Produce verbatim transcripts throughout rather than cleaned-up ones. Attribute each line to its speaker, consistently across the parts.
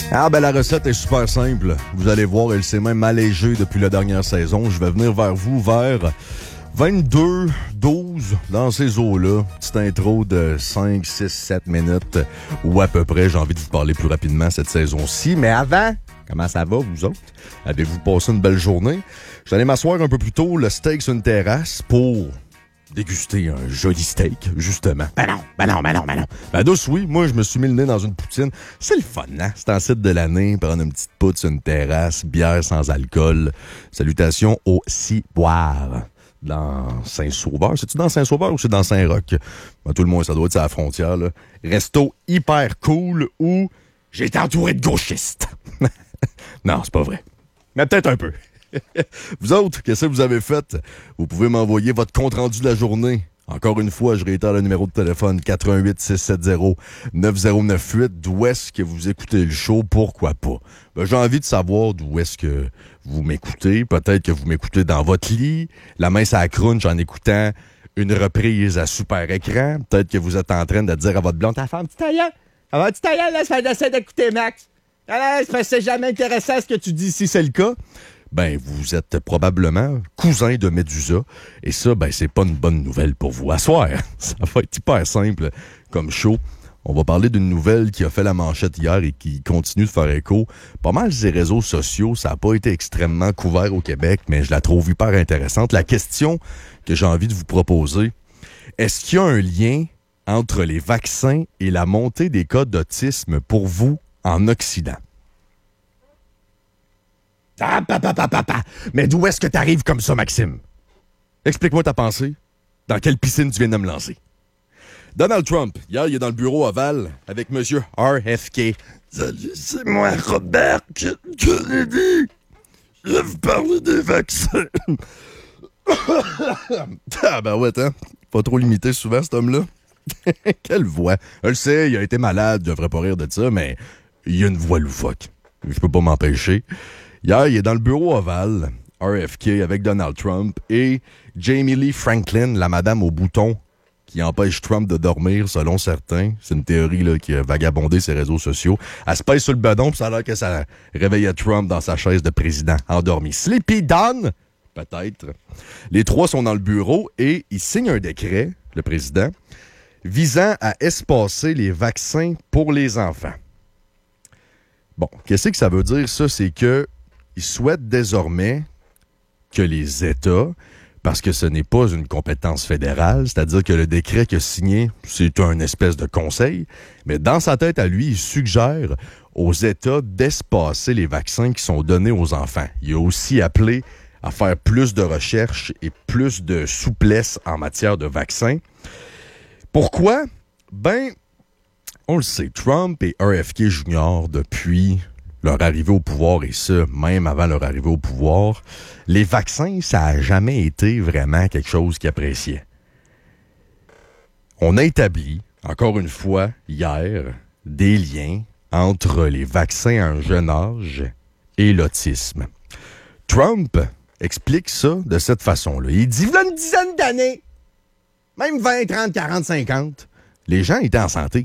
Speaker 1: Ah ben la recette est super simple. Vous allez voir, elle s'est même allégée depuis la dernière saison. Je vais venir vers vous vers vingt-deux douze dans ces eaux-là. Petite intro de cinq, six, sept minutes ou à peu près. J'ai envie de vous parler plus rapidement cette saison-ci. Mais avant, comment ça va vous autres? Avez-vous passé une belle journée? Je suis allé m'asseoir un peu plus tôt, le steak sur une terrasse pour déguster un joli steak, justement. Ben non, ben non, ben non, ben non. Ben douce, oui, moi, je me suis mis le nez dans une poutine. C'est le fun, hein? C'est en site de l'année, prendre une petite poutre sur une terrasse, bière sans alcool. Salutations au Ciboire dans Saint-Sauveur. C'est-tu dans Saint-Sauveur ou c'est dans Saint-Roch? Ben, tout le monde, ça doit être à la frontière, là. Resto hyper cool où j'ai été entouré de gauchistes. Non, c'est pas vrai. Mais peut-être un peu. Vous autres, qu'est-ce que vous avez fait? Vous pouvez m'envoyer votre compte-rendu de la journée. Encore une fois, je réitère le numéro de téléphone quatre un huit, six sept zéro, neuf zéro neuf huit. D'où est-ce que vous écoutez le show? Pourquoi pas? Ben, j'ai envie de savoir d'où est-ce que vous m'écoutez. Peut-être que vous m'écoutez dans votre lit, la main sur la crunch en écoutant une reprise à super écran. Peut-être que vous êtes en train de dire à votre blonde, ta femme, petit taillant, avant petit taillant, là, ça essaie d'écouter Max. Ah, c'est jamais intéressant ce que tu dis si c'est le cas. Ben, vous êtes probablement cousin de Médusa. Et ça, ben, c'est pas une bonne nouvelle pour vous. À soir, ça va être hyper simple comme show. On va parler d'une nouvelle qui a fait la manchette hier et qui continue de faire écho. Pas mal des réseaux sociaux, ça n'a pas été extrêmement couvert au Québec, mais je la trouve hyper intéressante. La question que j'ai envie de vous proposer, est-ce qu'il y a un lien entre les vaccins et la montée des cas d'autisme pour vous en Occident? Ah, papa, papa, papa. Mais d'où est-ce que t'arrives comme ça, Maxime? Explique-moi ta pensée. Dans quelle piscine tu viens de me lancer? Donald Trump, hier, il est dans le bureau ovale avec monsieur R F K. Salut, c'est moi, Robert Kennedy. Je vais vous parler des vaccins. Ah ben ouais, hein? Pas trop limité souvent, cet homme-là. Quelle voix. Je le sais, il a été malade, je devrais pas rire de ça, mais il a une voix loufoque. Je peux pas m'empêcher. Hier, il est dans le bureau ovale, R F K, avec Donald Trump, et Jamie Lee Franklin, la madame au bouton, qui empêche Trump de dormir, selon certains. C'est une théorie là, qui a vagabondé ses réseaux sociaux. Elle se pèse sur le bedon, puis ça a l'air que ça réveillait Trump dans sa chaise de président, endormi. Sleepy Don, peut-être. Les trois sont dans le bureau, et il signe un décret, le président, visant à espacer les vaccins pour les enfants. Bon, qu'est-ce que ça veut dire, ça? C'est que il souhaite désormais que les États, parce que ce n'est pas une compétence fédérale, c'est-à-dire que le décret qu'il a signé, c'est un espèce de conseil, mais dans sa tête à lui, il suggère aux États d'espacer les vaccins qui sont donnés aux enfants. Il a aussi appelé à faire plus de recherche et plus de souplesse en matière de vaccins. Pourquoi? Ben, on le sait, Trump et R F K Junior, depuis leur arrivée au pouvoir, et ça, même avant leur arrivée au pouvoir, les vaccins, ça n'a jamais été vraiment quelque chose qu'ils appréciaient. On a établi, encore une fois, hier, des liens entre les vaccins à un jeune âge et l'autisme. Trump explique ça de cette façon-là. Il dit, il y a une dizaine d'années, même vingt, trente, quarante, cinquante, les gens étaient en santé.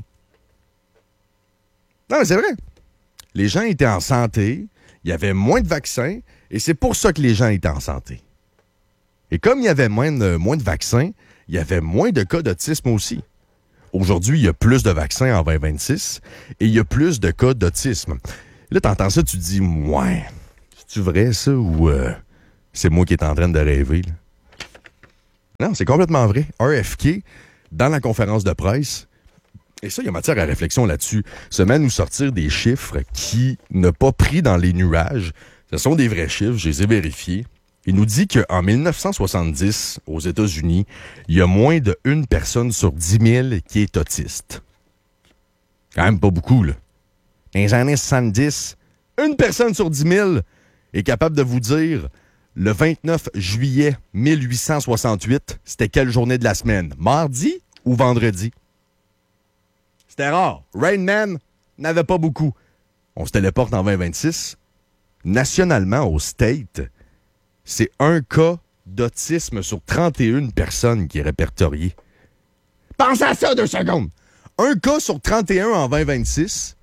Speaker 1: Non, mais c'est vrai. Les gens étaient en santé, il y avait moins de vaccins, et c'est pour ça que les gens étaient en santé. Et comme il y avait moins de, moins de vaccins, il y avait moins de cas d'autisme aussi. Aujourd'hui, il y a plus de vaccins en vingt vingt-six, et il y a plus de cas d'autisme. Là, t'entends ça, tu te dis, ouais, c'est-tu vrai ça, ou euh, c'est moi qui est en train de rêver, là? Non, c'est complètement vrai. R F K, dans la conférence de presse, et ça, il y a matière à réflexion là-dessus, se met à nous sortir des chiffres qui n'ont pas pris dans les nuages. Ce sont des vrais chiffres, je les ai vérifiés. Il nous dit qu'en dix-neuf cent soixante-dix, aux États-Unis, il y a moins de une personne sur dix mille qui est autiste. Quand même pas beaucoup, là. Dans les années soixante-dix, une personne sur dix mille est capable de vous dire le vingt-neuf juillet mille huit cent soixante-huit, c'était quelle journée de la semaine? Mardi ou vendredi? C'était rare. Rain Man n'avait pas beaucoup. On se téléporte en vingt vingt-six. Nationalement, au State, c'est un cas d'autisme sur trente et une personnes qui est répertorié. Pense à ça deux secondes. Un cas sur trente et un en vingt vingt-six.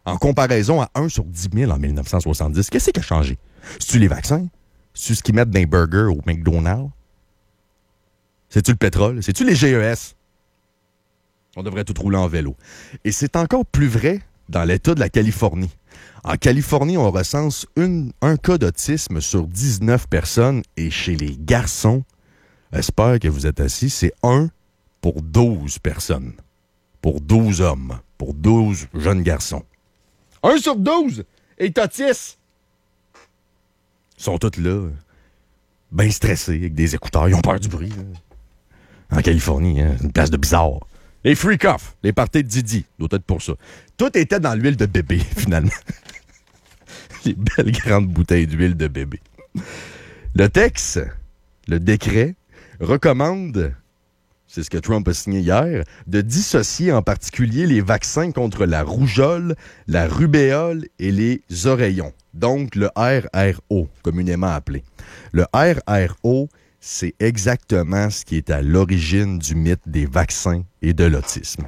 Speaker 1: En comparaison à un sur dix mille en dix-neuf cent soixante-dix, qu'est-ce qui a changé? C'est-tu les vaccins? C'est-tu ce qu'ils mettent dans les burgers au McDonald's? C'est-tu le pétrole? C'est-tu les G E S? On devrait tout rouler en vélo. Et c'est encore plus vrai dans l'État de la Californie. En Californie, on recense une, un cas d'autisme sur dix-neuf personnes. Et chez les garçons, j'espère que vous êtes assis, c'est un pour douze personnes. Pour douze hommes. Pour douze jeunes garçons. un sur douze est autiste. Ils sont tous là, bien stressés, avec des écouteurs. Ils ont peur du bruit. Là. En Californie, hein, une place de bizarre. Les freak-off, les parties de Didi, doit être pour ça. Tout était dans l'huile de bébé, finalement. Les belles grandes bouteilles d'huile de bébé. Le texte, le décret, recommande, c'est ce que Trump a signé hier, de dissocier en particulier les vaccins contre la rougeole, la rubéole et les oreillons. Donc, le R R O, communément appelé. Le R R O, c'est exactement ce qui est à l'origine du mythe des vaccins et de l'autisme.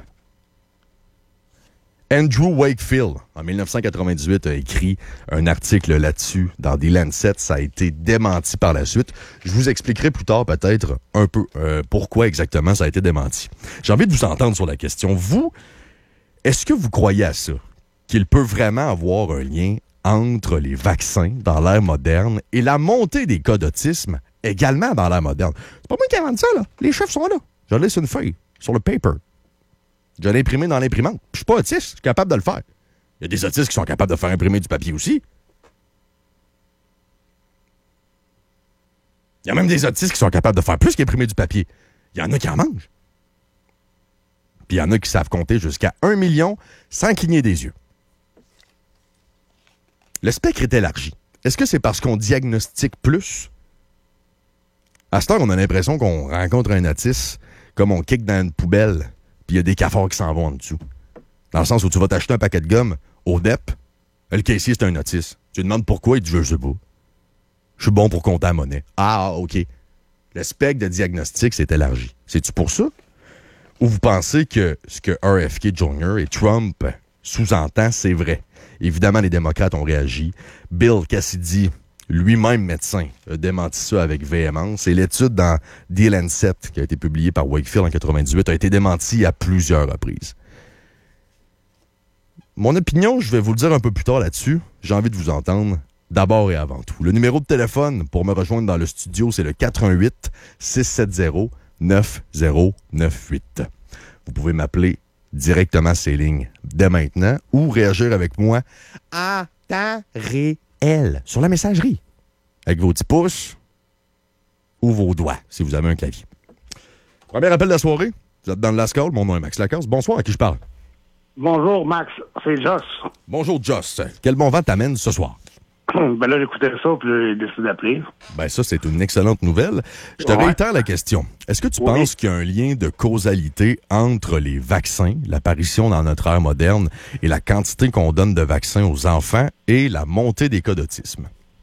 Speaker 1: Andrew Wakefield, en dix-neuf cent quatre-vingt-dix-huit, a écrit un article là-dessus dans The Lancet. Ça a été démenti par la suite. Je vous expliquerai plus tard peut-être un peu euh, pourquoi exactement ça a été démenti. J'ai envie de vous entendre sur la question. Vous, est-ce que vous croyez à ça? Qu'il peut vraiment avoir un lien entre les vaccins dans l'ère moderne et la montée des cas d'autisme également dans l'ère moderne? C'est pas moi qui invente ça, là. Les chiffres sont là. Je laisse une feuille sur le paper. Je l'ai imprimé dans l'imprimante. Je suis pas autiste, je suis capable de le faire. Il y a des autistes qui sont capables de faire imprimer du papier aussi. Il y a même des autistes qui sont capables de faire plus qu'imprimer du papier. Il y en a qui en mangent. Puis il y en a qui savent compter jusqu'à un million sans cligner des yeux. Le spectre est élargi. Est-ce que c'est parce qu'on diagnostique plus? À cette heure, on a l'impression qu'on rencontre un autiste comme on kick dans une poubelle, puis il y a des cafards qui s'en vont en dessous. Dans le sens où tu vas t'acheter un paquet de gomme au D E P, le caissier, c'est un autiste. Tu lui demandes pourquoi, il dit « Je sais pas. Je suis bon pour compter la monnaie. » Ah, OK. Le spectre de diagnostic s'est élargi. C'est-tu pour ça? Ou vous pensez que ce que R F K Junior et Trump sous-entend, c'est vrai? Évidemment, les démocrates ont réagi. Bill Cassidy, lui-même médecin, a démenti ça avec véhémence. Et l'étude dans The Lancet, qui a été publiée par Wakefield en quatre-vingt-dix-huit, a été démentie à plusieurs reprises. Mon opinion, je vais vous le dire un peu plus tard là-dessus. J'ai envie de vous entendre d'abord et avant tout. Le numéro de téléphone pour me rejoindre dans le studio, c'est le quatre un huit, six sept zéro, neuf zéro neuf huit. Vous pouvez m'appeler directement ces lignes dès maintenant ou réagir avec moi à temps réel sur la messagerie avec vos petits pouces ou vos doigts si vous avez un clavier. Premier appel de la soirée. Vous êtes dans le Last Call. Mon nom est Max Lacasse. Bonsoir, à qui je parle?
Speaker 2: Bonjour, Max. C'est Joss.
Speaker 1: Bonjour, Joss. Quel bon vent t'amène ce soir?
Speaker 2: Ben là, j'écoutais ça, puis j'ai décidé d'appeler.
Speaker 1: Ben ça, c'est une excellente nouvelle. Je te
Speaker 2: Ouais.
Speaker 1: réitère la question. Est-ce que tu
Speaker 2: Oui.
Speaker 1: penses qu'il y a un lien de causalité entre les vaccins, l'apparition dans notre ère moderne et la quantité qu'on donne de vaccins aux enfants et la montée des cas d'autisme?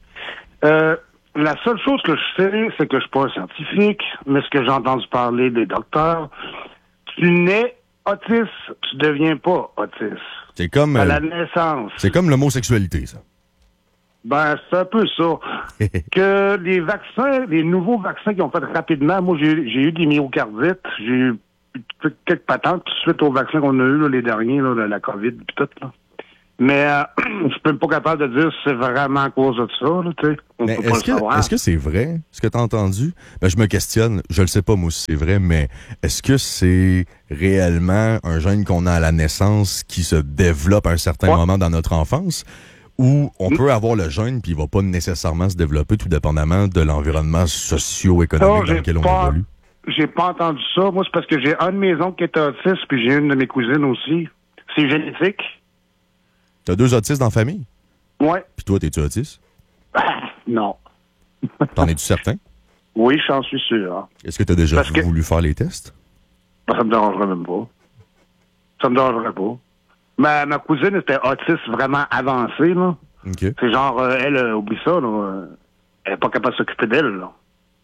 Speaker 2: Euh, la seule chose que je sais, c'est que je suis pas un scientifique, mais ce que j'ai entendu parler des docteurs, tu nais autiste, tu deviens pas autiste.
Speaker 1: C'est comme,
Speaker 2: À
Speaker 1: euh,
Speaker 2: la naissance.
Speaker 1: c'est comme l'homosexualité, ça.
Speaker 2: Ben, c'est un peu ça. Que les vaccins, les nouveaux vaccins qu'ils ont fait rapidement, moi, j'ai, j'ai eu des myocardites, j'ai eu quelques patentes suite aux vaccins qu'on a eu, là, les derniers, là, la COVID, puis tout, là. Mais euh, je suis même pas capable de dire si c'est vraiment à cause de ça, là, tu sais. On
Speaker 1: Mais
Speaker 2: peut pas
Speaker 1: est-ce
Speaker 2: le
Speaker 1: que,
Speaker 2: savoir.
Speaker 1: est-ce que c'est vrai, ce que tu as entendu? Ben, je me questionne, je le sais pas moi si c'est vrai, mais est-ce que c'est réellement un gène qu'on a à la naissance qui se développe à un certain
Speaker 2: Ouais.
Speaker 1: moment dans notre enfance? Ou on
Speaker 2: Mm.
Speaker 1: peut avoir le gène puis il va pas nécessairement se développer tout dépendamment de l'environnement socio-économique
Speaker 2: Ça,
Speaker 1: dans
Speaker 2: j'ai
Speaker 1: lequel on
Speaker 2: pas-
Speaker 1: évolue?
Speaker 2: J'ai pas entendu ça. Moi, c'est parce que j'ai un de mes oncles qui est autiste, puis j'ai une de mes cousines aussi. C'est génétique.
Speaker 1: T'as deux autistes dans la famille?
Speaker 2: Ouais.
Speaker 1: Puis toi, t'es-tu autiste?
Speaker 2: Non.
Speaker 1: T'en es-tu certain?
Speaker 2: Oui, j'en suis sûr. Hein.
Speaker 1: Est-ce que t'as déjà
Speaker 2: Parce que-
Speaker 1: voulu faire les tests?
Speaker 2: Ça me dérangerait même pas. Ça me dérangerait pas. Ma, ma cousine était autiste vraiment avancée, là.
Speaker 1: OK.
Speaker 2: C'est genre, euh, elle, euh, oublie ça, là. euh, Elle est pas capable de s'occuper d'elle, là.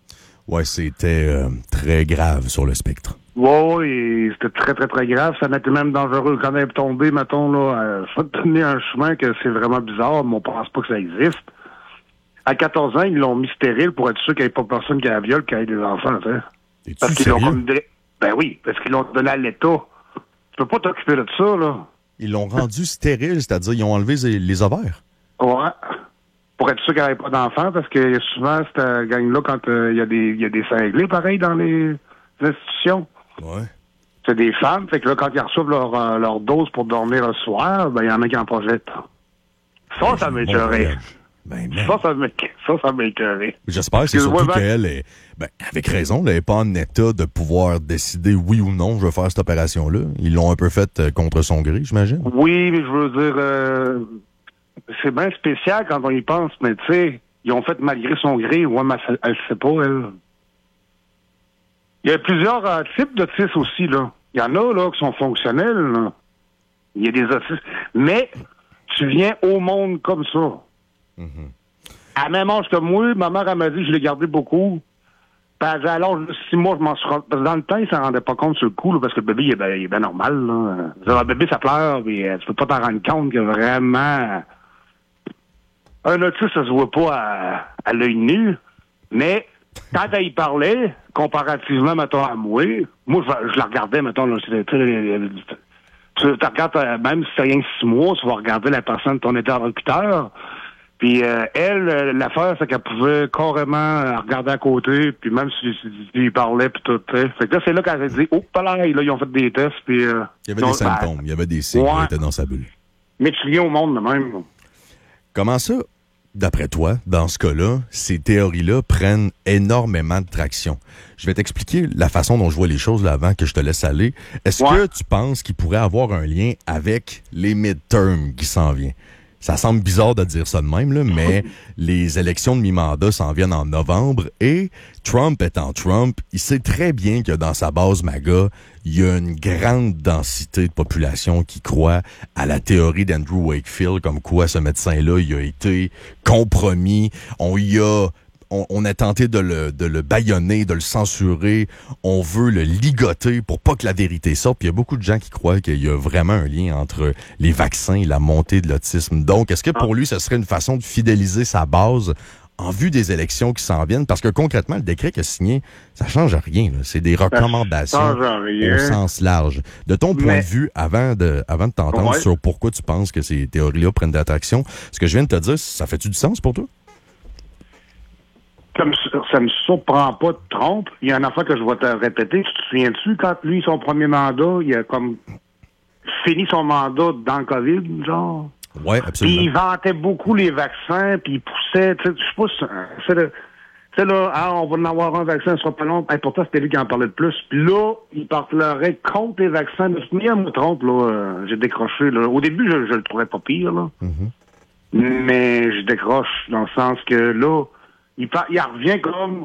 Speaker 1: Ouais, c'était euh, très grave sur le spectre.
Speaker 2: Oui, et c'était très, très, très grave. Ça m'était même dangereux quand même tombé, mettons, là, euh, ça tenait un chemin que c'est vraiment bizarre, mais on pense pas que ça existe. À quatorze ans, ils l'ont mis stérile pour être sûr qu'il n'y ait pas personne qui a la viole, qui ait des enfants, tu sais. Parce qu'ils l'ont comme donné... Ben oui, parce qu'ils l'ont donné à l'État. Tu peux pas t'occuper de ça, là.
Speaker 1: Ils l'ont rendu stérile, c'est-à-dire ils ont enlevé les, les ovaires.
Speaker 2: Ouais. Pour être sûr qu'il n'y avait pas d'enfants, parce que souvent, cette gang-là, quand il euh, y a des y a des cinglés, pareil, dans les institutions.
Speaker 1: Ouais.
Speaker 2: C'est des femmes, fait que là, quand ils reçoivent leur, euh, leur dose pour dormir le soir, ben, il y en a qui en profitent. Ça, ben, ça m'écœurait. Ben, ben. Ça, ça m'écœurait. Ça, ça m'écœurait.
Speaker 1: J'espère, c'est surtout ben... qu'elle est, ben, avec raison, elle n'est pas en état de pouvoir décider oui ou non, je veux faire cette opération-là. Ils l'ont un peu faite euh, contre son gré, j'imagine.
Speaker 2: Oui, mais je veux dire, euh, c'est bien spécial quand on y pense, mais tu sais, ils ont fait malgré son gré. Ouais, mais elle, elle sait pas, elle. Il y a plusieurs euh, types d'autistes aussi, là. Il y en a, là, qui sont fonctionnels, là. Il y a des autistes. Mais, tu viens au monde comme ça. Mm-hmm. À même âge que moi, ma mère, elle m'a dit, je l'ai gardé beaucoup. Puis elle dit, à l'âge de six mois, je m'en suis rendu... Dans le temps, il s'en rendait pas compte sur le coup, là, parce que le bébé, il est bien, il est bien normal, là. Dire, le bébé, ça pleure, puis euh, tu peux pas t'en rendre compte que vraiment... Un autiste, ça se voit pas à, à l'œil nu, mais... Quand elle y parlait, comparativement, mettons, à moi, moi, je, je la regardais, mettons, là, tu, tu regardes, même si c'est rien que six mois, tu vas regarder la personne de ton interlocuteur, puis euh, elle, l'affaire, c'est qu'elle pouvait carrément regarder à côté, puis même si tu lui parlais, puis tout, t'sais. Fait que là, c'est là qu'elle s'est dit, oh, pas là, là, ils ont fait des tests, puis... Euh,
Speaker 1: il y avait des symptômes, ben, il y avait des signes, ouais. Qui étaient dans sa bulle.
Speaker 2: Mais tu viens au monde de même.
Speaker 1: Comment ça? D'après toi, dans ce cas-là, ces théories-là prennent énormément de traction. Je vais t'expliquer la façon dont je vois les choses là avant que je te laisse aller. Est-ce ouais. que tu penses qu'il pourrait avoir un lien avec les midterms qui s'en viennent? Ça semble bizarre de dire ça de même, là, mais les élections de mi-mandat s'en viennent en novembre et Trump étant Trump, il sait très bien que dans sa base MAGA, il y a une grande densité de population qui croit à la théorie d'Andrew Wakefield, comme quoi ce médecin-là, il a été compromis, on y a... On, on a tenté de le, de le bâillonner, de le censurer. On veut le ligoter pour pas que la vérité sorte. Puis il y a beaucoup de gens qui croient qu'il y a vraiment un lien entre les vaccins et la montée de l'autisme. Donc, est-ce que pour lui, ce serait une façon de fidéliser sa base en vue des élections qui s'en viennent? Parce que concrètement, le décret qu'il a signé, ça change rien. Là. C'est des recommandations au sens large. De ton point Mais... de vue, avant de, avant de t'entendre ouais. sur pourquoi tu penses que ces théories-là prennent d'attraction, ce que je viens de te dire, ça fait-tu du sens pour toi?
Speaker 2: Comme ça me surprend pas de Trump. Il y a un affaire que je vais te répéter. Tu te souviens-tu, quand lui, son premier mandat, il a comme fini son mandat dans le COVID, genre?
Speaker 1: Oui, absolument.
Speaker 2: Puis il vantait beaucoup les vaccins, puis il poussait, tu sais, je sais pas, c'est le, tu sais, là, ah, on va en avoir un vaccin, ce sera pas long. Hey, pourtant, c'était lui qui en parlait le plus. Puis là, il parlerait contre les vaccins. Mais ce à me trompe, là, euh, j'ai décroché, là. Au début, je, je le trouvais pas pire, là. Mm-hmm. Mais je décroche dans le sens que là, Il, par... il revient comme...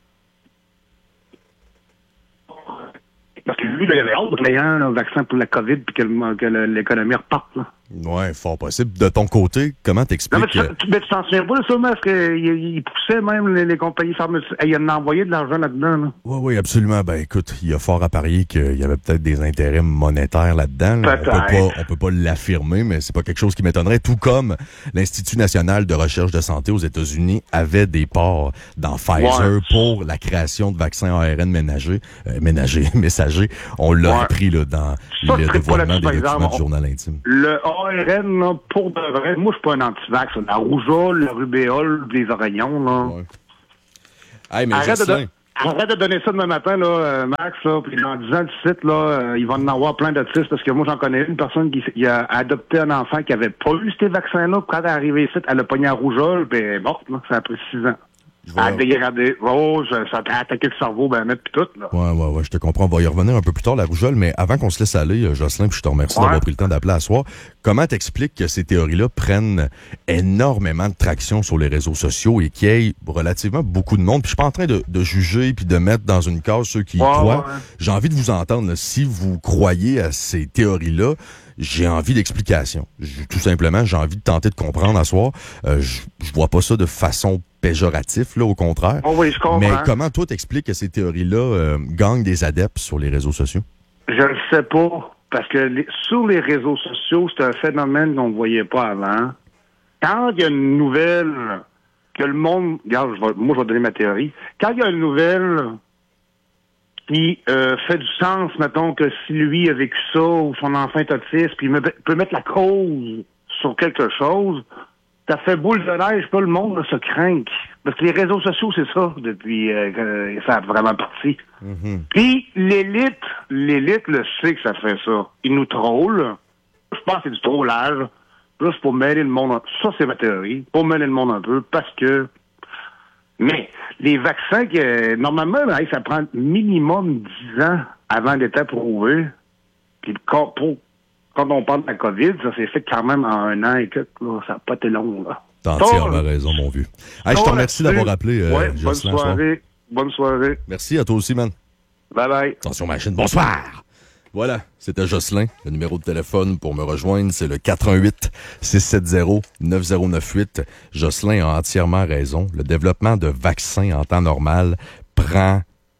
Speaker 2: Parce que lui, là, il avait hâte de créer un vaccin pour la COVID puis que, le... que le... l'économie reparte. Là.
Speaker 1: Oui, fort possible. De ton côté, comment t'expliques...
Speaker 2: Non, mais tu, mais tu t'en souviens pas, sûrement, parce qu'il il poussait même les, les compagnies pharmaceutiques. Il en a envoyé de l'argent là-dedans. Là.
Speaker 1: Oui, oui, absolument. Ben écoute, il y a fort à parier qu'il y avait peut-être des intérêts monétaires là-dedans. Là. On peut pas, on peut pas l'affirmer, mais c'est pas quelque chose qui m'étonnerait. Tout comme l'Institut national de recherche de santé aux États-Unis avait des parts dans Pfizer ouais. pour la création de vaccins A R N ménagers, euh, ménagers, messagers. On l'a ouais. appris là, dans ça, le dévoilement des documents du journal intime.
Speaker 2: Le A R N, là, pour de vrai, moi, je suis pas un anti-vax. Là. La rougeole, le rubéole, les oreillons, là. Ouais.
Speaker 1: Hey, mais
Speaker 2: arrête, de don- arrête de donner ça demain matin, là, euh, Max, là, puis dans dix ans du site, là, euh, il va en avoir plein d'autistes, parce que moi, j'en connais une personne qui, qui a adopté un enfant qui avait pas eu ces vaccins-là, puis quand elle est arrivée ici, elle a pogné la rougeole, puis elle est morte, là. Ça a pris six ans. Elle a dégradé. Oh, ça a attaqué le cerveau, ben net, puis tout, là.
Speaker 1: Ouais, ouais, ouais, je te comprends. On va y revenir un peu plus tard, la rougeole, mais avant qu'on se laisse aller, Jocelyn, puis je te remercie ouais. d'avoir pris le temps d'appeler à soir. Comment t'expliques que ces théories-là prennent énormément de traction sur les réseaux sociaux et qu'il y ait relativement beaucoup de monde? Puis je suis pas en train de, de juger puis de mettre dans une case ceux qui y
Speaker 2: ouais,
Speaker 1: croient.
Speaker 2: Ouais.
Speaker 1: J'ai envie de vous entendre. Là. Si vous croyez à ces théories-là, j'ai envie d'explications. Je- Tout simplement, j'ai envie de tenter de comprendre à soir. Euh, je, je vois pas ça de façon péjorative, là, au contraire.
Speaker 2: Oh oui, je comprends.
Speaker 1: Mais comment toi t'expliques que ces théories-là euh, gagnent des adeptes sur les réseaux sociaux?
Speaker 2: Je ne sais pas. Parce que les, sur les réseaux sociaux, c'est un phénomène qu'on ne voyait pas avant. Quand il y a une nouvelle que le monde... Regarde, je vais, moi, je vais donner ma théorie. Quand il y a une nouvelle qui euh, fait du sens, mettons, que si lui a vécu ça ou son enfant est autiste, puis il me- peut mettre la cause sur quelque chose, ça fait boule de neige, pas le monde là, se craint. Parce que les réseaux sociaux, c'est ça, depuis euh, que ça a vraiment parti.
Speaker 1: Mm-hmm.
Speaker 2: Puis l'élite, l'élite le sait que ça fait ça. Ils nous trollent. Je pense que c'est du trollage. Juste pour mêler le monde. Un... Ça, c'est ma théorie. Pour mêler le monde un peu, parce que... Mais les vaccins, que, normalement, là, ça prend minimum dix ans avant d'être approuvé. Puis quand, pour, quand on parle de la COVID, ça s'est fait quand même en un an et quelques. Là, ça n'a pas été long. Là.
Speaker 1: T'as entièrement raison, mon vieux. Hey, je te remercie d'avoir appelé, euh,
Speaker 2: ouais, bonne
Speaker 1: Jocelyn,
Speaker 2: soirée. Bonne soirée.
Speaker 1: Merci à toi aussi, man.
Speaker 2: Bye bye.
Speaker 1: Attention, machine. Bonsoir! Voilà, c'était Jocelyn. Le numéro de téléphone pour me rejoindre, c'est le quatre un huit, six sept zéro, neuf zéro neuf huit. Jocelyn a entièrement raison. Le développement de vaccins en temps normal prend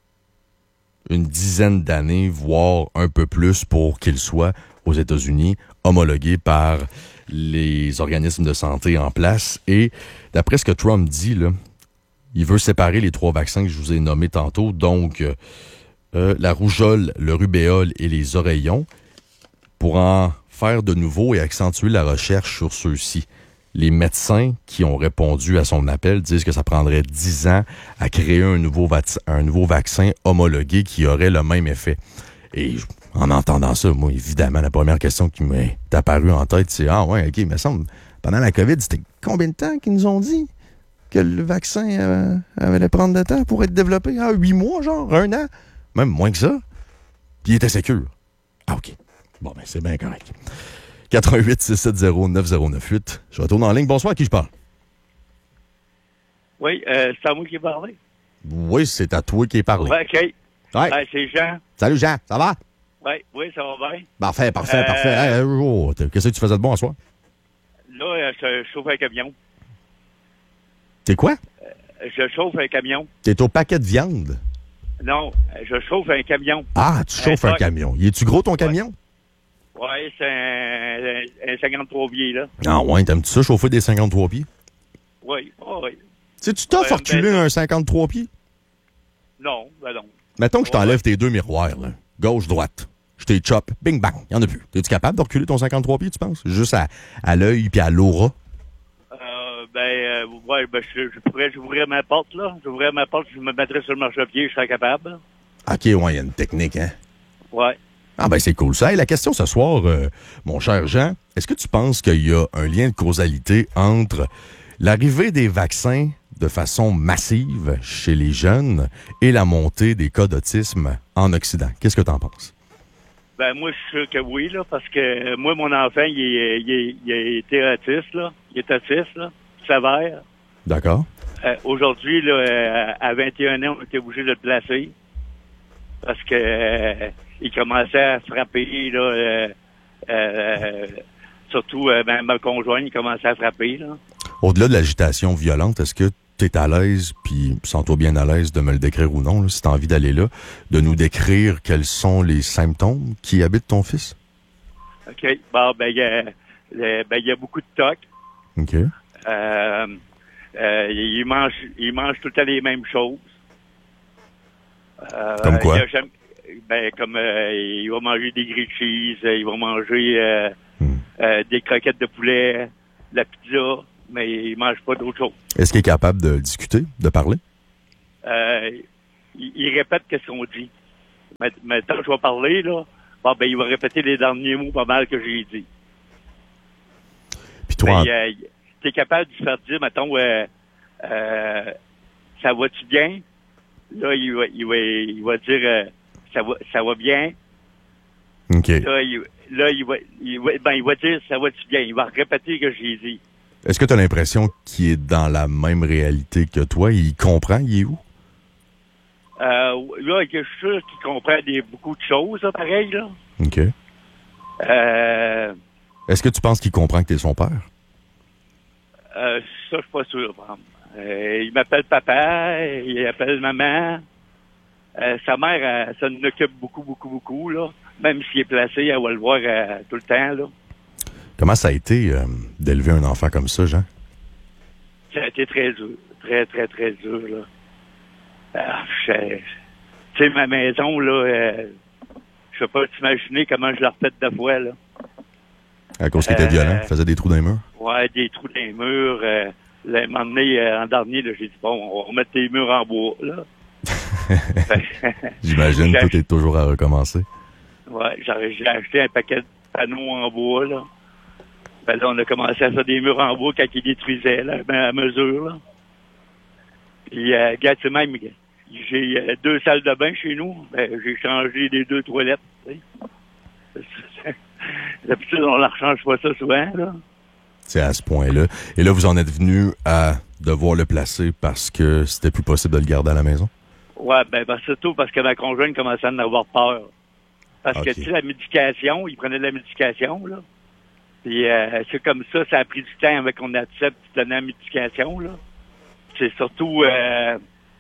Speaker 1: une dizaine d'années, voire un peu plus, pour qu'il soit aux États-Unis homologué par les organismes de santé en place. Et d'après ce que Trump dit, là, il veut séparer les trois vaccins que je vous ai nommés tantôt, donc euh, euh, la rougeole, le rubéole et les oreillons, pour en faire de nouveau et accentuer la recherche sur ceux-ci. Les médecins qui ont répondu à son appel disent que ça prendrait dix ans à créer un nouveau, vac- un nouveau vaccin homologué qui aurait le même effet. Et en entendant ça, moi, évidemment, la première question qui m'est apparue en tête, c'est « Ah ouais, OK, il me semble, pendant la COVID, c'était combien de temps qu'ils nous ont dit que le vaccin euh, allait prendre de temps pour être développé? Ah, huit mois, genre, un an? Même moins que ça. Puis il était sécure. Ah, OK. Bon, ben, c'est bien correct. quatre un huit, six sept zéro, neuf zéro neuf huit. Je retourne en ligne. Bonsoir, à qui je parle?
Speaker 3: Oui, euh, c'est à moi qui parle.
Speaker 1: Oui, c'est à toi qui est parlé.
Speaker 3: Oui, OK.
Speaker 1: Ouais.
Speaker 3: Euh, c'est Jean.
Speaker 1: Salut, Jean. Ça va?
Speaker 3: Oui, oui, ça va bien.
Speaker 1: Parfait, parfait,
Speaker 3: Euh,
Speaker 1: parfait. Hey, oh, qu'est-ce que tu faisais de bon à soir?
Speaker 3: Là, euh, je chauffe un camion.
Speaker 1: T'es quoi?
Speaker 3: Je chauffe un camion.
Speaker 1: T'es au paquet de viande.
Speaker 3: Non, je chauffe un camion.
Speaker 1: Ah, tu chauffes un,
Speaker 3: Un
Speaker 1: un camion. Y est-tu gros ton camion?
Speaker 3: Oui, c'est un, un cinquante-trois pieds, là.
Speaker 1: Ah ouais, t'aimes-tu ça, chauffer des cinquante-trois pieds?
Speaker 3: Oui, oh, oui.
Speaker 1: Tu sais, tu t'offres
Speaker 3: Ouais,
Speaker 1: reculer
Speaker 3: ben,
Speaker 1: un cinquante-trois pieds?
Speaker 3: Non, ben non.
Speaker 1: Mettons que je t'enlève
Speaker 3: Ouais.
Speaker 1: tes deux miroirs, là. Gauche, droite. Je t'ai chop, bing bang, y en a plus. Es-tu capable de reculer ton cinquante-trois pieds, tu penses? Juste à, à l'œil puis à l'aura?
Speaker 3: Euh, ben, euh, ouais, ben, je, je pourrais, j'ouvrirais ma porte, là. J'ouvrirais ma porte, je me mettrais sur le marchepied, je serais capable.
Speaker 1: OK, ouais, y a une technique, hein?
Speaker 3: Ouais.
Speaker 1: Ah ben c'est cool ça. Hey, la question ce soir, euh, mon cher Jean, est-ce que tu penses qu'il y a un lien de causalité entre l'arrivée des vaccins de façon massive chez les jeunes et la montée des cas d'autisme en Occident? Qu'est-ce que tu en penses?
Speaker 3: Ben, moi, je suis sûr que oui, là, parce que moi, mon enfant, il, est, il, est, il a été autiste, là. Il est autiste, là, sévère.
Speaker 1: D'accord.
Speaker 3: Euh, aujourd'hui, là, euh, à vingt et un ans, on était obligé de le placer parce que euh, il commençait à frapper, là, euh, euh, surtout, euh, ben, ma conjointe, il commençait à frapper, là.
Speaker 1: Au-delà de l'agitation violente, est-ce que tu es à l'aise, puis sens-toi bien à l'aise de me le décrire ou non, là, si tu as envie d'aller là, de nous décrire quels sont les symptômes qui habitent ton fils?
Speaker 3: OK. Bon, ben, il y a, le- ben, il y a beaucoup de tocs.
Speaker 1: OK.
Speaker 3: Euh, euh, il mange, il mange tout le temps les mêmes choses. Euh,
Speaker 1: Comme quoi?
Speaker 3: il a jamais- ben, comme euh, il va manger des grilled cheese, euh, il va manger euh,
Speaker 1: Hmm.
Speaker 3: euh, des croquettes de poulet, de la pizza, mais il mange pas d'autre chose.
Speaker 1: Est-ce qu'il est capable de discuter, de parler?
Speaker 3: Euh, il, il répète qu'est-ce qu'on dit. Mais- Maintenant, je vais parler, là. Bon, ben, il va répéter les derniers mots pas mal que j'ai dit.
Speaker 1: Puis toi, en-
Speaker 3: Mais euh, t'es capable de lui faire dire, mettons, euh, euh, ça va-tu bien? Là, il va, il va, il va dire, euh, ça va, ça va bien.
Speaker 1: OK.
Speaker 3: Là, il, là, il va, il va, ben, il va dire ça va-tu bien. Il va répéter ce que j'ai dit.
Speaker 1: Est-ce que tu as l'impression qu'il est dans la même réalité que toi? Il comprend, il est où?
Speaker 3: Euh, là, je suis sûr qu'il comprend des, beaucoup de choses, là, pareil, là.
Speaker 1: OK.
Speaker 3: Euh,
Speaker 1: Est-ce que tu penses qu'il comprend que tu es son père?
Speaker 3: euh, ça, je suis pas sûr, vraiment. Euh, il m'appelle papa, il appelle maman. Euh, sa mère, euh, ça nous occupe beaucoup, beaucoup, beaucoup, là. Même s'il est placé, elle va le voir euh, tout le temps, là. Comment
Speaker 1: ça a été euh, d'élever un enfant comme ça, Jean?
Speaker 3: Ça a été très dur. Très, très, très dur, là. Ah, tu sais, ma maison, là, euh, je peux pas t'imaginer comment je l'ai refaite de fois, là.
Speaker 1: À cause qu'il était euh, violent, il faisait des trous dans les murs?
Speaker 3: Ouais, des trous dans les murs. Euh, là, un moment donné, euh, en dernier, là, j'ai dit, bon, on va remettre les murs en bois, là.
Speaker 1: J'imagine que tout est toujours à recommencer.
Speaker 3: Ouais, j'ai acheté un paquet de panneaux en bois, là. Ben là, on a commencé à faire des murs en bois quand ils détruisaient, là, à mesure, là. Puis, euh, regarde, c'est même, j'ai euh, deux salles de bain chez nous. Ben, j'ai changé les deux toilettes, tu sais. D'habitude, on ne rechange pas ça souvent, là.
Speaker 1: C'est à ce point-là. Et là, vous en êtes venu à devoir le placer parce que c'était plus possible de le garder à la maison?
Speaker 3: Ouais, ben, ben surtout parce que ma conjointe commençait à en avoir peur. Parce
Speaker 1: okay.
Speaker 3: que, tu sais, la médication, il prenait de la médication, là. Puis, euh, c'est comme ça, ça a pris du temps avec qu'on accepte de donner la médication, là. C'est surtout euh,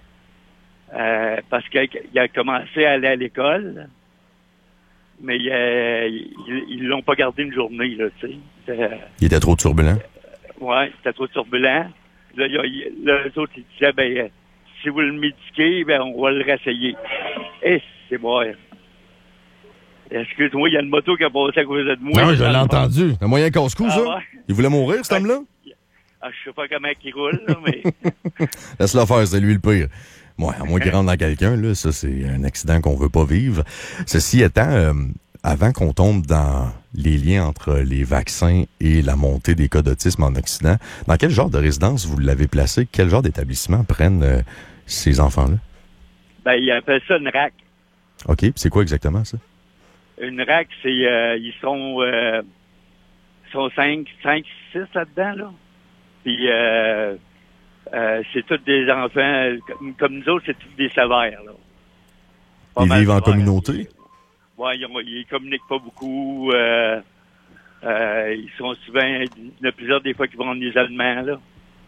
Speaker 3: euh, parce qu'il a commencé à aller à l'école, mais euh, ils, ils l'ont pas gardé une journée, là, tu sais. Euh,
Speaker 1: il était trop turbulent?
Speaker 3: Ouais, il était trop turbulent. Là, il, il, là eux autres, ils disaient, ben, si vous le médiquez, ben, on va le réessayer. Et c'est bon. Excuse-moi, il y a une moto qui a passé à côté de moi.
Speaker 1: Non, je l'ai entendu. Un moyen casse-cou, ça? Ah, ouais. Il voulait mourir, cet homme-là?
Speaker 3: Ah, je sais pas comment il roule, là, mais...
Speaker 1: Laisse-le faire, c'est lui le pire. Bon, à moins qu'il rentre dans quelqu'un, là, ça, c'est un accident qu'on veut pas vivre. Ceci étant, euh, avant qu'on tombe dans les liens entre les vaccins et la montée des cas d'autisme en Occident, dans quel genre de résidence vous l'avez placé? Quel genre d'établissement prennent euh, ces enfants-là?
Speaker 3: Ben, ils appellent ça une R A C.
Speaker 1: OK. C'est quoi exactement, ça? Une
Speaker 3: R A C, c'est... Euh, ils sont... Euh, ils sont cinq, cinq, six là-dedans, là. Puis, euh, euh, c'est tous des enfants, comme, comme nous autres, c'est tous des sévères, là.
Speaker 1: Pas ils vivent en communauté?
Speaker 3: Oui, ils, ils communiquent pas beaucoup. Euh, euh, ils sont souvent, il y en a plusieurs des fois qui vont en isolement, là.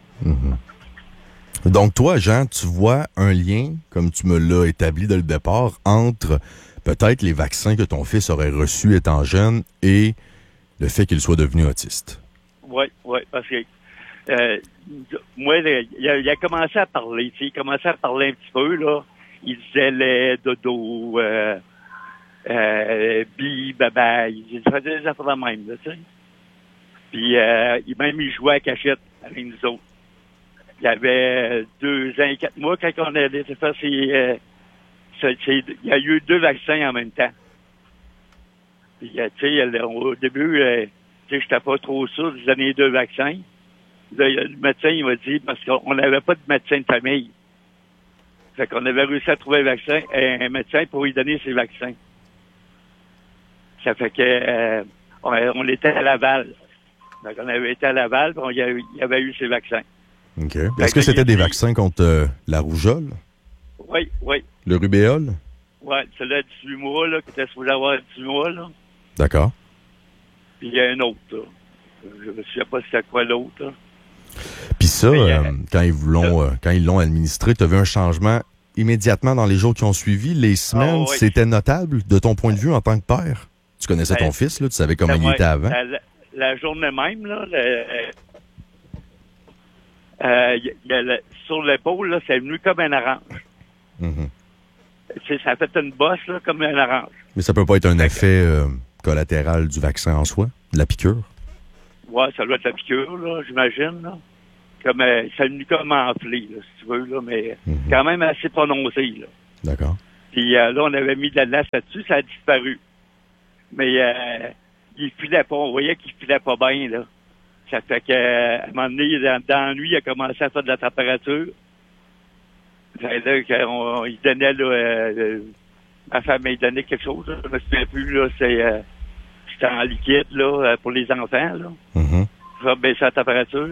Speaker 1: Mm-hmm. Donc, toi, Jean, tu vois un lien, comme tu me l'as établi dès le départ, entre peut-être les vaccins que ton fils aurait reçus étant jeune et le fait qu'il soit devenu autiste.
Speaker 3: Oui, oui, parce que Euh, moi, il a, il a commencé à parler, tu sais, il commençait à parler un petit peu, là. Il disait lait, dodo, euh, euh, bi, baba, il faisait des affaires de même, là, tu sais. Puis, euh, même, il jouait à cachette avec nous autres. Il avait deux ans et quatre mois quand on a été faire ses, euh, ses, ses, il y a eu deux vaccins en même temps. Puis, tu sais, au début, euh, tu sais, j'étais pas trop sûr de donner deux vaccins. Là, le médecin, il m'a dit, parce qu'on n'avait pas de médecin de famille. Fait qu'on avait réussi à trouver un vaccin, un médecin pour lui donner ses vaccins. Ça fait que, euh, on, on était à Laval. Donc, on avait été à Laval, puis on y, a, y avait eu ses vaccins.
Speaker 1: OK. Est-ce que c'était des dit, vaccins contre euh, la rougeole?
Speaker 3: Oui, oui.
Speaker 1: Le rubéole?
Speaker 3: Oui, celui-là, dix-huit mois, là, qui était supposé avoir dix-huit mois, là.
Speaker 1: D'accord.
Speaker 3: Puis il y a un autre, là. Je ne sais pas c'était quoi l'autre, là.
Speaker 1: Puis ça, euh, quand ils l'ont euh, quand ils l'ont administré, tu as vu un changement immédiatement dans les jours qui ont suivi, les semaines, oh, oui. C'était notable de ton point de vue en tant que père? Tu connaissais ben, ton fils, là, tu savais comment ben, il était avant?
Speaker 3: La, la, la journée même, là, le, euh, y, y a le, sur l'épaule, là, c'est venu comme un orange. Mm-hmm. Ça a fait une bosse, là, comme un orange.
Speaker 1: Mais ça peut pas être un effet euh, collatéral du vaccin en soi, de la piqûre?
Speaker 3: Ouais, ça doit être la piqûre, là, j'imagine, là. Comme, euh, ça a venu comme enflé, là, si tu veux, là, mais mm-hmm. quand même assez prononcé, là.
Speaker 1: D'accord.
Speaker 3: Puis euh, là, on avait mis de la glace là-dessus, ça a disparu. Mais euh, il filait pas, on voyait qu'il filait pas bien, là. Ça fait que, euh, à un moment donné, dans, dans la nuit, il a commencé à faire de la température. Fait là, on, il donnait, là, euh, ma femme, il donnait quelque chose, là, je me souviens plus, là, c'est, euh, c'était en liquide, là, pour les enfants, là.
Speaker 1: Mm-hmm.
Speaker 3: Ça baissait la température.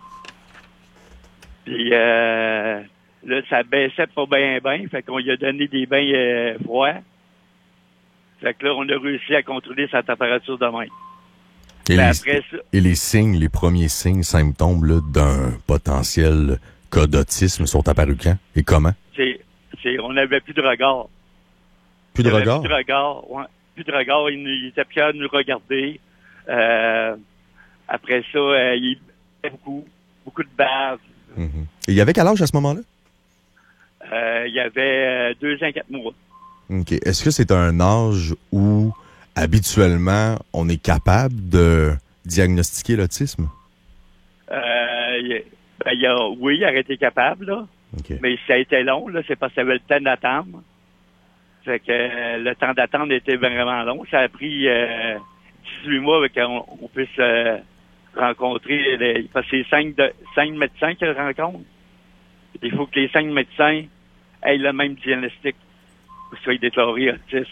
Speaker 3: Puis, euh, là, ça baissait pas bien, bien. Fait qu'on lui a donné des bains euh, froids. Fait que là, on a réussi à contrôler sa température de même.
Speaker 1: Et, les,
Speaker 3: après ça,
Speaker 1: et les signes, les premiers signes, symptômes là, d'un potentiel cas d'autisme sont apparus quand et comment?
Speaker 3: C'est, c'est, on n'avait plus de regard.
Speaker 1: Plus de regard?
Speaker 3: Plus de regard, ouais. Plus de regard. Il, il était plus capable de nous regarder. Euh, après ça, euh, il buvait beaucoup. Beaucoup de bave.
Speaker 1: Mm-hmm. Et il y avait quel âge à ce moment-là?
Speaker 3: Euh, il y avait euh, deux ans, quatre mois.
Speaker 1: OK. Est-ce que c'est un âge où, habituellement, on est capable de diagnostiquer l'autisme?
Speaker 3: Euh, il, ben, il a, oui, il aurait été capable, là.
Speaker 1: Okay.
Speaker 3: Mais ça a été long, là. C'est parce qu'il y avait le temps d'attendre. Fait que euh, le temps d'attendre était vraiment long. Ça a pris euh, dix-huit mois avec qu'on on puisse euh, rencontrer les, parce que c'est cinq, de, cinq médecins qui le rencontrent. Il faut que les cinq médecins aient le même diagnostic pour qu'ils soient déclarés autistes.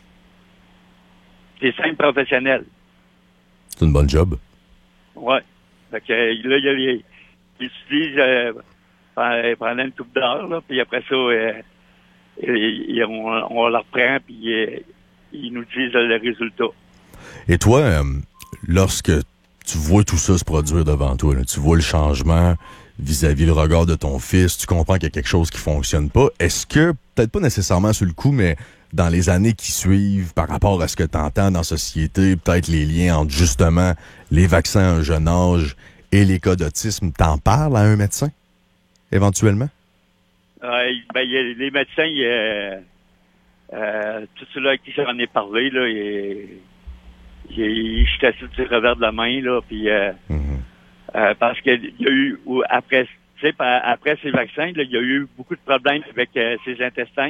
Speaker 3: C'est cinq professionnels.
Speaker 1: C'est une bonne job.
Speaker 3: Ouais. Fait que là, il y a les, ils utilisent euh, pendant une couple d'heures, là, puis après ça, euh, et, et on, on leur prend, puis euh, ils nous disent le résultat.
Speaker 1: Et toi, euh, lorsque tu vois tout ça se produire devant toi, là, tu vois le changement vis-à-vis le regard de ton fils, tu comprends qu'il y a quelque chose qui fonctionne pas. Est-ce que, peut-être pas nécessairement sur le coup, mais dans les années qui suivent, par rapport à ce que tu entends dans la société, peut-être les liens entre justement les vaccins à un jeune âge et les cas d'autisme, t'en parles à un médecin, éventuellement?
Speaker 3: Euh, ben, y a les médecins, y a, euh, tout ceux-là à qui j'en ai parlé, là, je suis assis du revers de la main, là, puis euh, mm-hmm. euh, parce qu'il y a eu, ou après, tu sais, après ces vaccins, là, il y a eu beaucoup de problèmes avec euh, ses intestins.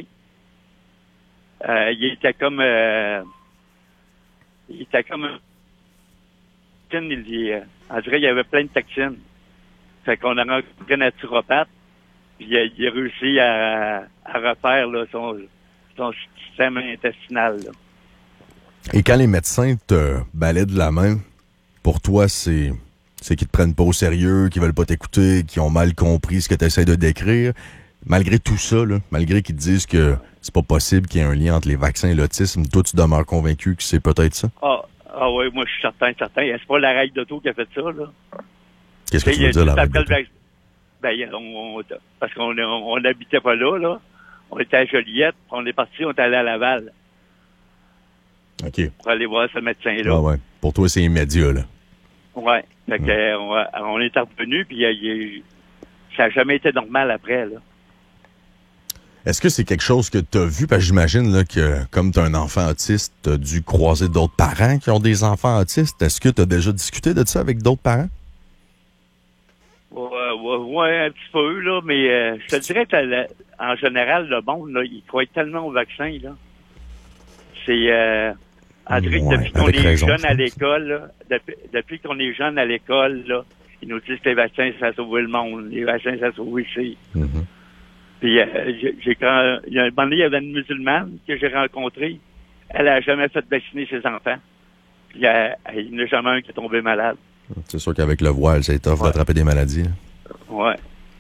Speaker 3: Euh, il était comme, euh, il était comme, il, il, on dirait qu'il y avait plein de toxines. Fait qu'on a rencontré un naturopathe, puis il a, il a réussi à, à refaire là, son, son système intestinal. Là.
Speaker 1: Et quand les médecins te balaient de la main, pour toi, c'est, c'est qu'ils te prennent pas au sérieux, qu'ils veulent pas t'écouter, qu'ils ont mal compris ce que tu essaies de décrire. Malgré tout ça, là, malgré qu'ils te disent que c'est pas possible qu'il y ait un lien entre les vaccins et l'autisme, toi, tu demeures convaincu que c'est peut-être ça?
Speaker 3: Ah, ah oui, moi, je suis certain, certain. C'est pas la règle d'auto qui a fait ça, là.
Speaker 1: Qu'est-ce que tu veux dire, la règle d'auto?
Speaker 3: Ben, on, on, parce qu'on on n'habitait pas là, là. On était à Joliette, on est parti, on est allé à Laval.
Speaker 1: OK.
Speaker 3: Pour aller voir ce médecin-là.
Speaker 1: Ah ouais. Pour toi, c'est immédiat, là.
Speaker 3: Ouais. Fait que, on, on est revenu, puis il, ça n'a jamais été normal après, là.
Speaker 1: Est-ce que c'est quelque chose que tu as vu? Parce que j'imagine là, que comme tu as un enfant autiste, tu as dû croiser d'autres parents qui ont des enfants autistes. Est-ce que tu as déjà discuté de ça avec d'autres parents?
Speaker 3: Ouais, ouais, ouais, un petit peu, là, mais euh, je te dirais que en général, le monde, là, il croit tellement au vaccin, là. C'est euh, André, ouais, depuis qu'on est raison, jeune à l'école, là, depuis, depuis qu'on est jeune à l'école, là, ils nous disent que les vaccins, ça a sauvé le monde. Les vaccins, ça a sauvé ici. Mm-hmm. Puis, euh, j'ai, j'ai quand, il y a un moment donné, il y avait une musulmane que j'ai rencontrée. Elle a jamais fait vacciner ses enfants. Puis, euh, il n'y en a jamais un qui est tombé malade.
Speaker 1: C'est sûr qu'avec le voile, c'est tough ouais. d'attraper des maladies. Là.
Speaker 3: Ouais.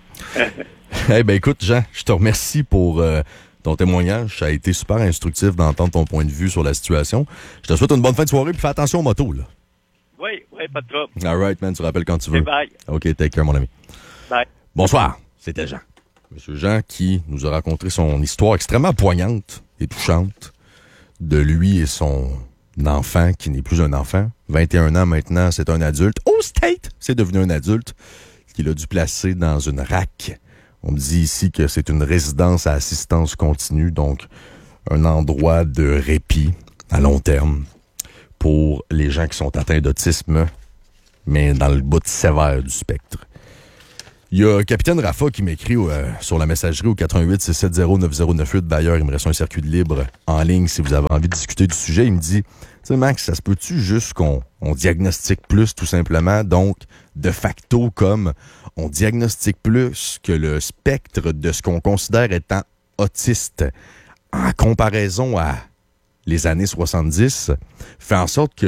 Speaker 1: Eh hey, ben écoute, Jean, je te remercie pour euh, ton témoignage. Ça a été super instructif d'entendre ton point de vue sur la situation. Je te souhaite une bonne fin de soirée, puis fais attention aux motos, là.
Speaker 3: Oui, oui, pas de trouble.
Speaker 1: All right, man, tu rappelles quand tu veux.
Speaker 3: Bye.
Speaker 1: OK, take care, mon ami.
Speaker 3: Bye.
Speaker 1: Bonsoir, c'était Jean. Monsieur Jean qui nous a raconté son histoire extrêmement poignante et touchante de lui et son enfant qui n'est plus un enfant. vingt et un ans maintenant, c'est un adulte. Au State, c'est devenu un adulte qu'il a dû placer dans une R A C. On me dit ici que c'est une résidence à assistance continue, donc un endroit de répit à long terme pour les gens qui sont atteints d'autisme, mais dans le bout sévère du spectre. Il y a Capitaine Rafa qui m'écrit euh, sur la messagerie au quatre un huit six sept zéro neuf zéro neuf huit. D'ailleurs, il me reste un circuit de libre en ligne si vous avez envie de discuter du sujet. Il me dit, tu sais Max, ça se peut-tu juste qu'on on diagnostique plus tout simplement, donc de facto comme on diagnostique plus que le spectre de ce qu'on considère étant autiste en comparaison à les années soixante-dix, fait en sorte que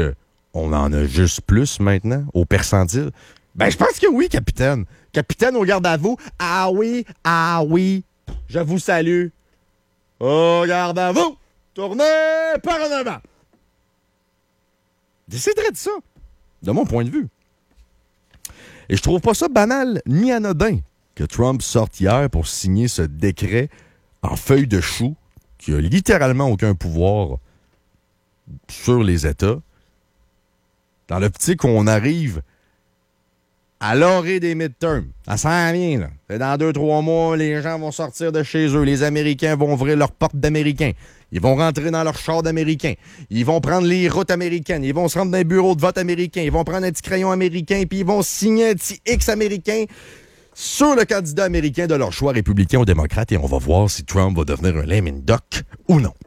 Speaker 1: on en a juste plus maintenant, au percentile? Ben, je pense que oui, capitaine. Capitaine au garde à vous. Ah oui, ah oui, je vous salue. Au garde à vous, tournez par en avant. Déciderait de ça, de mon point de vue. Et je trouve pas ça banal ni anodin que Trump sorte hier pour signer ce décret en feuille de chou qui a littéralement aucun pouvoir sur les États. Dans l'optique où on arrive à l'orée des midterms. Ça s'en vient, là. C'est dans deux, trois mois, les gens vont sortir de chez eux. Les Américains vont ouvrir leurs portes d'Américains. Ils vont rentrer dans leur char d'Américains. Ils vont prendre les routes américaines. Ils vont se rendre dans les bureaux de vote américains. Ils vont prendre un petit crayon américain puis ils vont signer un petit X américain sur le candidat américain de leur choix, républicain ou démocrate, et on va voir si Trump va devenir un lame duck ou non.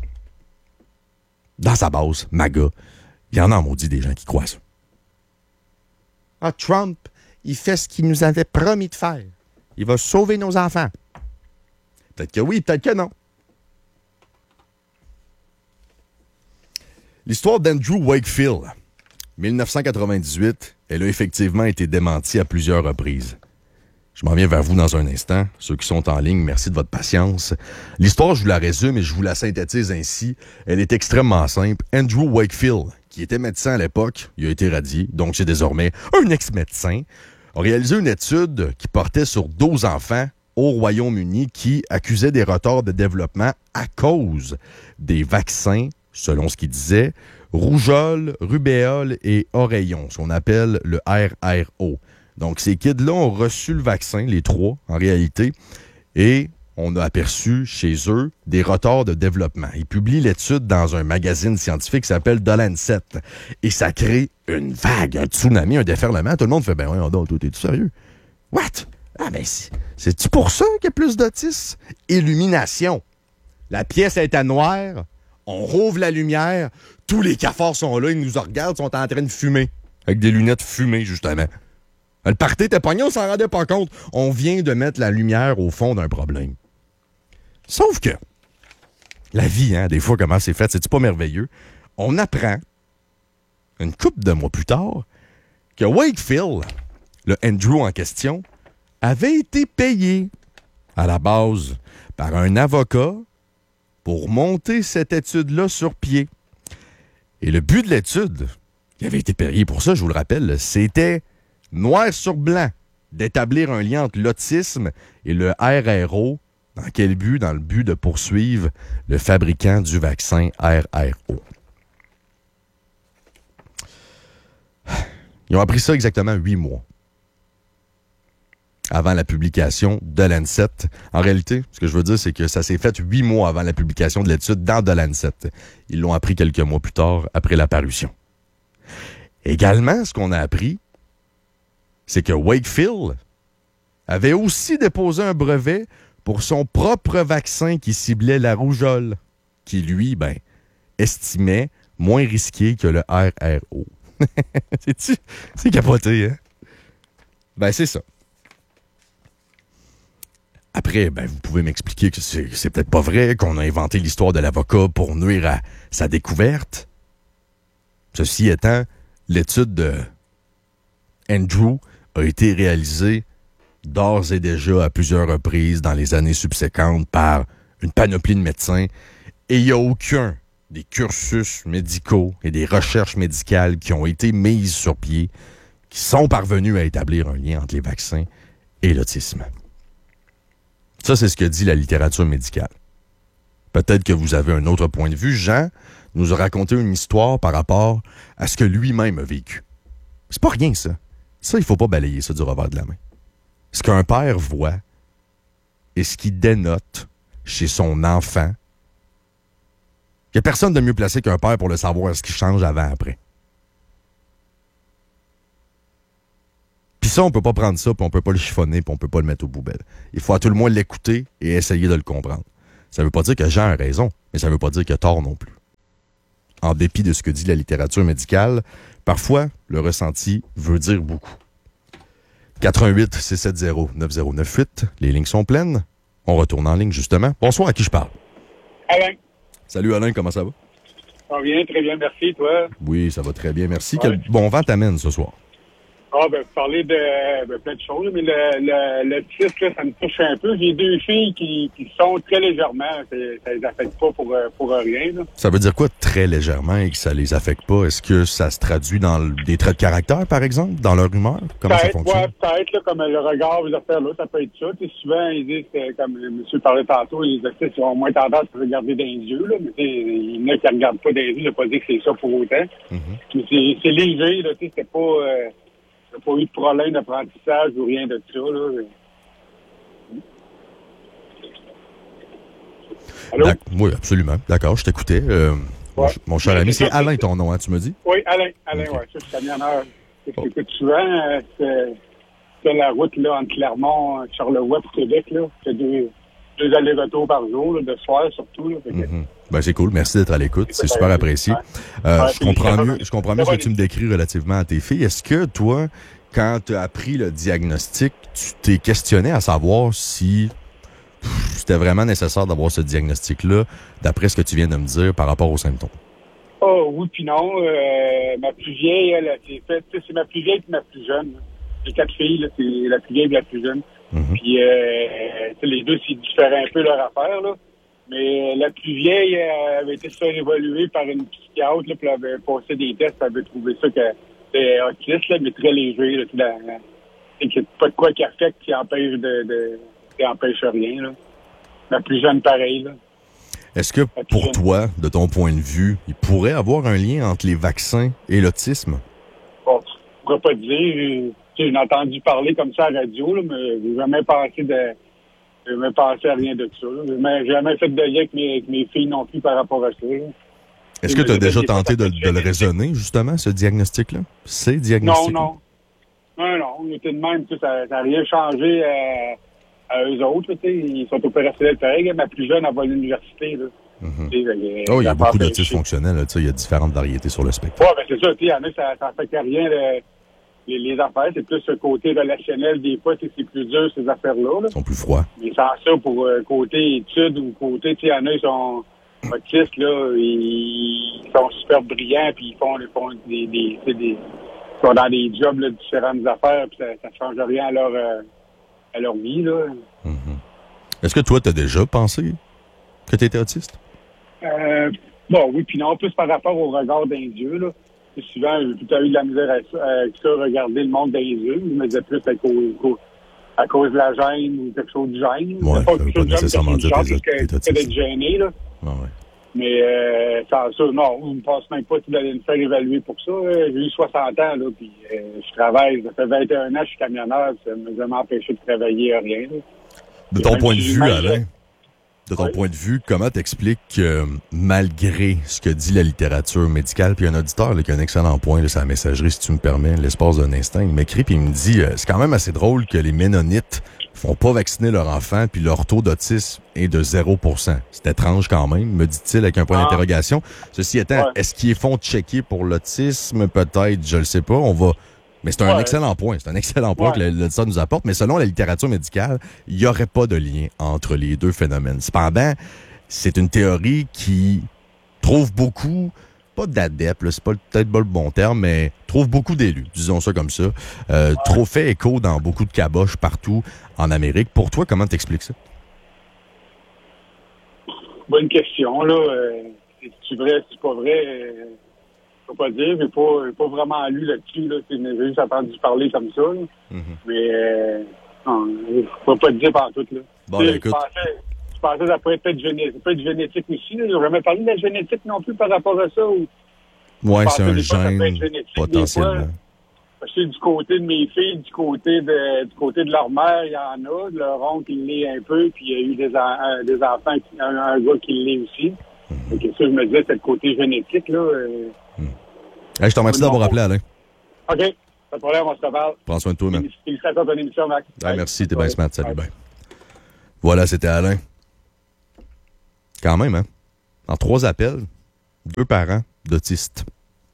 Speaker 1: Dans sa base, MAGA, il y en a en maudit des gens qui croient ça. Ah, Trump, il fait ce qu'il nous avait promis de faire. Il va sauver nos enfants. Peut-être que oui, peut-être que non. L'histoire d'Andrew Wakefield, dix-neuf cent quatre-vingt-dix-huit, elle a effectivement été démentie à plusieurs reprises. Je m'en viens vers vous dans un instant. Ceux qui sont en ligne, merci de votre patience. L'histoire, je vous la résume et je vous la synthétise ainsi. Elle est extrêmement simple. Andrew Wakefield, qui était médecin à l'époque, il a été radié, donc c'est désormais un ex-médecin, a réalisé une étude qui portait sur douze enfants au Royaume-Uni qui accusaient des retards de développement à cause des vaccins, selon ce qu'il disait, rougeole, rubéole et oreillon, ce qu'on appelle le R R O. Donc, ces kids-là ont reçu le vaccin, les trois, en réalité, et on a aperçu chez eux des retards de développement. Ils publient l'étude dans un magazine scientifique qui s'appelle The Lancet, et ça crée une vague, un tsunami, un déferlement. Tout le monde fait « Ben ouais, toi, t'es-tu sérieux? What? Ah ben, c'est, c'est-tu pour ça qu'il y a plus d'autisme? Illumination. La pièce est à noir, on rouvre la lumière, tous les cafards sont là, ils nous regardent, sont en train de fumer. Avec des lunettes fumées, justement. Le party était pogné, on s'en rendait pas compte. On vient de mettre la lumière au fond d'un problème. Sauf que, la vie, hein, des fois, comment c'est fait, c'est-tu pas merveilleux? On apprend, une couple de mois plus tard, que Wakefield, le Andrew en question, avait été payé à la base par un avocat pour monter cette étude-là sur pied. Et le but de l'étude, qui avait été payé pour ça, je vous le rappelle, c'était noir sur blanc d'établir un lien entre l'autisme et le R R O. Dans quel but? Dans le but de poursuivre le fabricant du vaccin R R O. Ils ont appris ça exactement huit mois avant la publication de Lancet. En réalité, ce que je veux dire, c'est que ça s'est fait huit mois avant la publication de l'étude dans The Lancet. Ils l'ont appris quelques mois plus tard, après la parution. Également, ce qu'on a appris, c'est que Wakefield avait aussi déposé un brevet pour son propre vaccin qui ciblait la rougeole, qui, lui, ben, estimait moins risqué que le R R O. C'est-tu? C'est capoté, hein? Ben, c'est ça. Après, ben, vous pouvez m'expliquer que c'est, c'est peut-être pas vrai, qu'on a inventé l'histoire de l'avocat pour nuire à sa découverte. Ceci étant, l'étude de Andrew a été réalisée d'ores et déjà à plusieurs reprises dans les années subséquentes par une panoplie de médecins, et il n'y a aucun des cursus médicaux et des recherches médicales qui ont été mises sur pied qui sont parvenus à établir un lien entre les vaccins et l'autisme. Ça, c'est ce que dit la littérature médicale. Peut-être que vous avez un autre point de vue. Jean nous a raconté une histoire par rapport à ce que lui-même a vécu. C'est pas rien, ça. Ça, il faut pas balayer ça du revers de la main. Ce qu'un père voit et ce qu'il dénote chez son enfant, il n'y a personne de mieux placé qu'un père pour le savoir ce qui change avant-après. Puis ça, on peut pas prendre ça, puis on peut pas le chiffonner, puis on peut pas le mettre aux poubelles. Il faut à tout le moins l'écouter et essayer de le comprendre. Ça veut pas dire que Jean a raison, mais ça veut pas dire qu'il a tort non plus. En dépit de ce que dit la littérature médicale, parfois, le ressenti veut dire beaucoup. quatre un huit six sept zéro neuf zéro neuf huit, les lignes sont pleines. On retourne en ligne, justement. Bonsoir, à qui je parle?
Speaker 4: Alain.
Speaker 1: Salut Alain, comment ça va?
Speaker 4: Ça va bien, très bien, merci, toi.
Speaker 1: Oui, ça va très bien, merci.
Speaker 4: Ouais.
Speaker 1: Quel bon vent t'amène ce soir?
Speaker 4: Ah, ben, vous parlez de ben, plein de choses, mais le, le, le titre, là, ça me touche un peu. J'ai deux filles qui, qui sont très légèrement. C'est, ça les affecte pas pour, pour rien, là.
Speaker 1: Ça veut dire quoi très légèrement et que ça les affecte pas? Est-ce que ça se traduit dans le- des traits de caractère, par exemple, dans leur humeur? Comment ça
Speaker 4: Peut-être,
Speaker 1: fonctionne?
Speaker 4: ouais, peut-être, là, comme le regard, les affaires là, ça peut être ça. Tu sais, souvent, ils disent, que, comme M. parlait tantôt, ils disent, tu sais, ils ont moins tendance à regarder dans les yeux, là, mais tu sais, il y en a qui regardent pas dans les yeux, je ne pas dire que c'est ça pour autant.
Speaker 1: Mhm.
Speaker 4: Mais c'est, c'est léger, là, tu sais, c'est pas, euh, il n'y a pas eu de problème d'apprentissage ou rien de ça, là. Allô?
Speaker 1: D'ac- Oui, absolument. D'accord, je t'écoutais. Euh, mon
Speaker 4: Ouais.
Speaker 1: ch- Mon cher
Speaker 4: Mais
Speaker 1: ami,
Speaker 4: c'est
Speaker 1: c'est
Speaker 4: ça,
Speaker 1: Alain
Speaker 4: c'est-
Speaker 1: ton nom, hein, tu me dis?
Speaker 4: Oui, Alain, Alain,
Speaker 1: Ok.
Speaker 4: ouais, ça, je suis camionneur. Je
Speaker 1: Oh.
Speaker 4: t'écoute souvent, euh, c'est, c'est la route, là, entre Clermont, Charlevoix et Québec, là. C'est deux, deux allers-retours par jour, là, de soir, surtout, là. Fait que-
Speaker 1: Mhm. Ben, c'est cool. Merci d'être à l'écoute. C'est
Speaker 4: C'est
Speaker 1: super
Speaker 4: pas-
Speaker 1: apprécié.
Speaker 4: ouais.
Speaker 1: Euh,
Speaker 4: Ouais,
Speaker 1: je
Speaker 4: puis
Speaker 1: comprends
Speaker 4: c'est
Speaker 1: mieux,
Speaker 4: pas-
Speaker 1: je comprends mieux
Speaker 4: c'est
Speaker 1: ce
Speaker 4: pas
Speaker 1: que tu me décris relativement à tes filles. Est-ce que toi, quand tu as appris le diagnostic, tu t'es questionné à savoir si pff, c'était vraiment nécessaire d'avoir ce diagnostic-là, d'après ce que tu viens de me dire par rapport aux symptômes?
Speaker 4: Oh, oui, puis non. Euh, ma plus vieille, elle, elle s'est faite, tu sais, c'est ma plus vieille et ma plus jeune. J'ai quatre filles, là, c'est la plus vieille et la plus jeune.
Speaker 1: Mhm.
Speaker 4: Puis, euh, tu sais, les deux, c'est différent un peu leur affaire, là. Mais la plus vieille, elle avait été fait évaluer par une psychiatre, là, puis elle avait passé des tests, elle avait trouvé ça que c'était autiste, là, mais très léger, là, tu sais, la- la- c'est qu'il n'y a pas de quoi qui affecte, qui empêche de, de qui empêche rien, là. La plus jeune, pareil, là.
Speaker 1: Est-ce que pour toi, de ton point de vue, il pourrait avoir un lien entre les vaccins et l'autisme?
Speaker 4: Bon, je ne pourrais pas te dire. J'ai, tu sais, j'ai entendu parler comme ça à la radio, là, mais j'ai jamais pensé de. J'ai jamais pensé à rien de ça. Là. J'ai jamais, j'ai jamais fait de lien avec mes, avec mes filles non plus par rapport à ça. Là.
Speaker 1: Est-ce que tu as
Speaker 4: Mais
Speaker 1: déjà
Speaker 4: j'ai
Speaker 1: tenté de,
Speaker 4: pas
Speaker 1: de le raisonner, justement, ce diagnostic-là? Ces
Speaker 4: Non,
Speaker 1: diagnostics?
Speaker 4: non. Non, non. On était de même. Tu sais, ça n'a rien changé à, à eux autres. Là, tu sais, ils sont opérationnels pareil. Ma plus jeune, elle va à l'université. Là.
Speaker 1: Mhm.
Speaker 4: Tu sais, euh,
Speaker 1: Oh, il y a
Speaker 4: ça
Speaker 1: beaucoup
Speaker 4: pas
Speaker 1: d'autisme
Speaker 4: empêché.
Speaker 1: fonctionnel. Là, tu sais, il y a différentes variétés sur le spectre.
Speaker 4: Ouais, ben c'est ça. Il y en a, ça n'affecte rien. Le, les, les affaires, c'est plus le côté relationnel. Des fois, tu sais, c'est plus dur, ces affaires-là. Là.
Speaker 1: Ils sont plus froids.
Speaker 4: Mais sans ça, pour euh, côté études ou côté, tu sais, il y en a, ils sont autistes, là, ils sont super brillants, puis ils font, ils font des, des, tu sais, des, ils sont dans des jobs, là, différentes affaires, puis ça, ça change rien à leur, euh, à leur vie, là.
Speaker 1: Mhm. Est-ce que toi, tu as déjà pensé que tu étais autiste?
Speaker 4: Euh, bon, oui, puis non, plus par rapport au regard d'un yeux, là. Puis souvent, j'ai tout à eu de la misère avec ça, avec ça, regarder le monde dans les yeux. Je me disais plus à cause, à cause de la gêne ou quelque chose de gêne.
Speaker 1: Ouais,
Speaker 4: C'est
Speaker 1: ça veut
Speaker 4: quelque
Speaker 1: pas
Speaker 4: chose de
Speaker 1: nécessairement
Speaker 4: gêne,
Speaker 1: dire
Speaker 4: genre,
Speaker 1: que
Speaker 4: parce
Speaker 1: t'es
Speaker 4: que-
Speaker 1: autiste.
Speaker 4: que d'être gêné, là.
Speaker 1: Ah ouais.
Speaker 4: Mais euh, sans ça, non, on ne passe même pas d'aller me faire évaluer pour ça. Euh, J'ai eu soixante ans, là, puis euh, je travaille. Ça fait vingt et un ans que je suis camionneur, puis ça ne m'a empêché de travailler à rien. Là.
Speaker 1: De ton
Speaker 4: Même
Speaker 1: point de
Speaker 4: si
Speaker 1: vue,
Speaker 4: même-
Speaker 1: Alain, de ton
Speaker 4: Oui.
Speaker 1: point de vue, comment t'expliques que malgré ce que dit la littérature médicale, puis un auditeur là, qui a un excellent point, là, c'est la messagerie, si tu me permets, l'espace d'un instant, il m'écrit puis il me dit euh, c'est quand même assez drôle que les Ménonites font pas vacciner leur enfant puis leur taux d'autisme est de zéro pour cent. C'est étrange quand même, me dit-il avec un point
Speaker 4: Ah.
Speaker 1: d'interrogation. Ceci étant,
Speaker 4: Ouais.
Speaker 1: est-ce qu'ils font checker pour l'autisme? Peut-être, je le sais pas. On va... Mais c'est un
Speaker 4: Ouais.
Speaker 1: excellent point. C'est un excellent point
Speaker 4: Ouais.
Speaker 1: que le- l'auditeur nous apporte. Mais selon la littérature médicale, il n'y aurait pas de lien entre les deux phénomènes. Cependant, c'est une théorie qui trouve beaucoup, pas d'adeptes, là, c'est pas peut-être pas le bon terme, mais trouve beaucoup d'élus, disons ça comme ça. Euh, trop fait écho dans beaucoup de caboches partout en Amérique. Pour toi, comment t'expliques ça?
Speaker 4: Bonne question, là. Euh, c'est vrai, c'est pas vrai. Euh, je peux pas dire, j'ai pas, j'ai pas vraiment lu là-dessus, là. C'est- J'ai juste entendu parler comme ça, là.
Speaker 1: Mhm.
Speaker 4: Mais euh, non, je peux pas te dire par tout, là.
Speaker 1: Bon,
Speaker 4: Tu sais,
Speaker 1: ben, écoute.
Speaker 4: Je pensais, je pensais que ça pourrait être gêné- ça peut être génétique aussi. Là. J'ai jamais parlé de la génétique non plus par rapport à ça. Ou...
Speaker 1: Ouais,
Speaker 4: je
Speaker 1: c'est
Speaker 4: pensais
Speaker 1: un
Speaker 4: des fois que ça peut être
Speaker 1: gène,
Speaker 4: génétique, des
Speaker 1: potentiellement.
Speaker 4: fois. Parce que du côté de mes filles, du côté de du côté de leur mère, il y en a. De leur oncle, il l'est un peu. Puis il y a eu des, en- un- des enfants, qui- un, un gars qui l'est aussi. Donc ça, je me disais, c'est le côté génétique. Là. euh.
Speaker 1: Hey, je te remercie d'avoir appelé, Alain.
Speaker 4: OK, pas de problème, on se reparle.
Speaker 1: Prends soin de toi, man.
Speaker 4: Félicitations à ton émission, Max.
Speaker 1: Ah, merci, t'es bien
Speaker 4: Ouais.
Speaker 1: smart. Salut,
Speaker 4: Ouais.
Speaker 1: ben. Voilà, c'était Alain. Quand même, hein? En trois appels, deux parents d'autistes.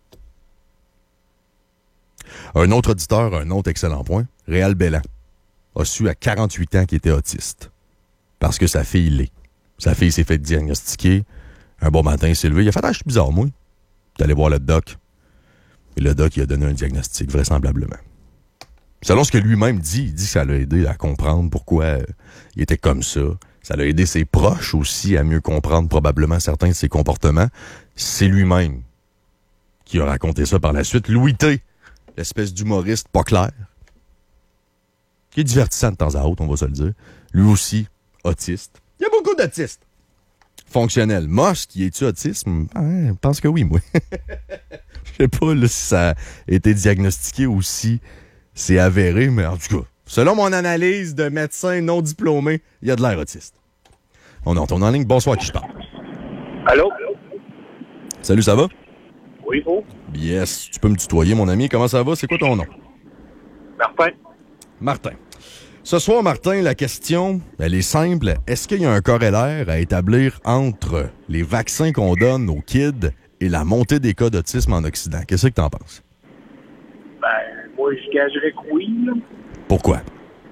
Speaker 1: Un autre auditeur, un autre excellent point, Réal Bellan, a su à quarante-huit ans qu'il était autiste. Parce que sa fille l'est. Sa fille s'est fait diagnostiquer. Un bon matin, il s'est levé. Il a fait « Ah, je suis bizarre, moi. est allé voir le doc. Et le doc, il a donné un diagnostic, vraisemblablement. Selon ce que lui-même dit, il dit que ça l'a aidé à comprendre pourquoi euh, il était comme ça. Ça l'a aidé ses proches aussi à mieux comprendre probablement certains de ses comportements. C'est lui-même qui a raconté ça par la suite. Louis T, l'espèce d'humoriste pas clair, qui est divertissant de temps à autre, on va se le dire. Lui aussi, autiste. Il y a beaucoup d'autistes. Fonctionnel. Moss, qui est-tu autisme? Ah, je pense que oui, moi. Je sais pas là, si ça a été diagnostiqué ou si c'est avéré, mais en tout cas, selon mon analyse de médecin non diplômé, il y a de l'air autiste. On entend en ligne. Bonsoir, qui je parle?
Speaker 5: Allô?
Speaker 1: Salut, ça va?
Speaker 5: Oui, vous?
Speaker 1: Yes. Tu peux me tutoyer, mon ami. Comment ça va? C'est quoi ton nom?
Speaker 5: Martin.
Speaker 1: Martin. Ce soir, Martin, la question, elle est simple. Est-ce qu'il y a un corrélaire à établir entre les vaccins qu'on donne aux kids et la montée des cas d'autisme en Occident? Qu'est-ce que t'en penses?
Speaker 5: Ben, moi, je gagerais que oui, là.
Speaker 1: Pourquoi?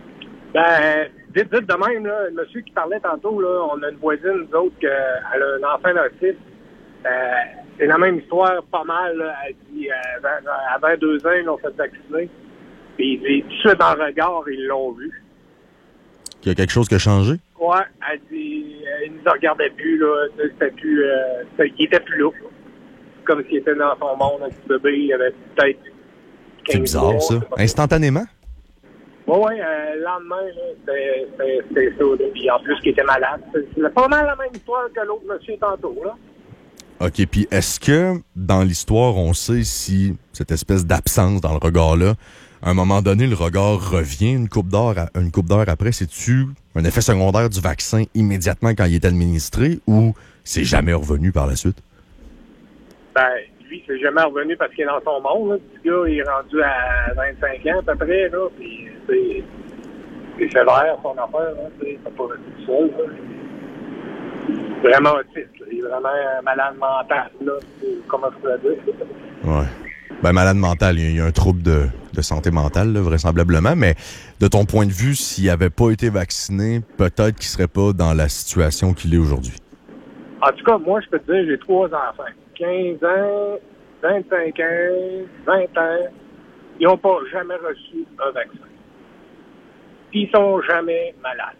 Speaker 5: Ben, vite, vite de même, là, le monsieur qui parlait tantôt, là, on a une voisine, nous autres, qu'elle a un enfant d'autisme. Euh, c'est la même histoire, pas mal, là. Elle dit, euh, avant, avant deux ans, ils l'ont fait vacciner. Puis, tout de suite, dans le regard, ils l'ont vu.
Speaker 1: Qu'il y a quelque chose qui a changé?
Speaker 5: Ouais, elle dit, euh, il nous regardait plus, là. C'était plus, euh, c'était, il était plus là. Comme s'il était dans son monde, un petit bébé, il avait peut-être
Speaker 1: C'est bizarre, mois, ça. Instantanément?
Speaker 5: Oui, oui, euh, le lendemain, là, c'était, c'était, c'était ça. Là. Puis en plus, qu'il était malade. C'est, c'est pas mal la même histoire que l'autre monsieur tantôt, là.
Speaker 1: OK, puis est-ce que, dans l'histoire, on sait si cette espèce d'absence dans le regard-là, à un moment donné, le regard revient une couple d'heures, une couple d'heures après, c'est-tu un effet secondaire du vaccin immédiatement quand il est administré ou c'est jamais revenu par la suite?
Speaker 5: Ben, lui, c'est jamais revenu parce qu'il est dans son monde. Là. Ce gars, il est rendu à vingt-cinq ans à peu près, là, puis c'est, c'est sévère, son affaire, là, c'est pas resté tout seul, là. Vraiment autiste, là. Il est vraiment un malade mental, là. Comment je peux dire?
Speaker 1: Ouais. Ben, malade mental, il y a un trouble de, de santé mentale, là, vraisemblablement, mais de ton point de vue, s'il n'avait pas été vacciné, peut-être qu'il serait pas dans la situation qu'il est aujourd'hui.
Speaker 5: En tout cas, moi, je peux te dire, j'ai trois enfants. quinze ans, vingt-cinq ans, vingt ans. Ils n'ont pas jamais reçu un vaccin. Puis ils sont jamais malades.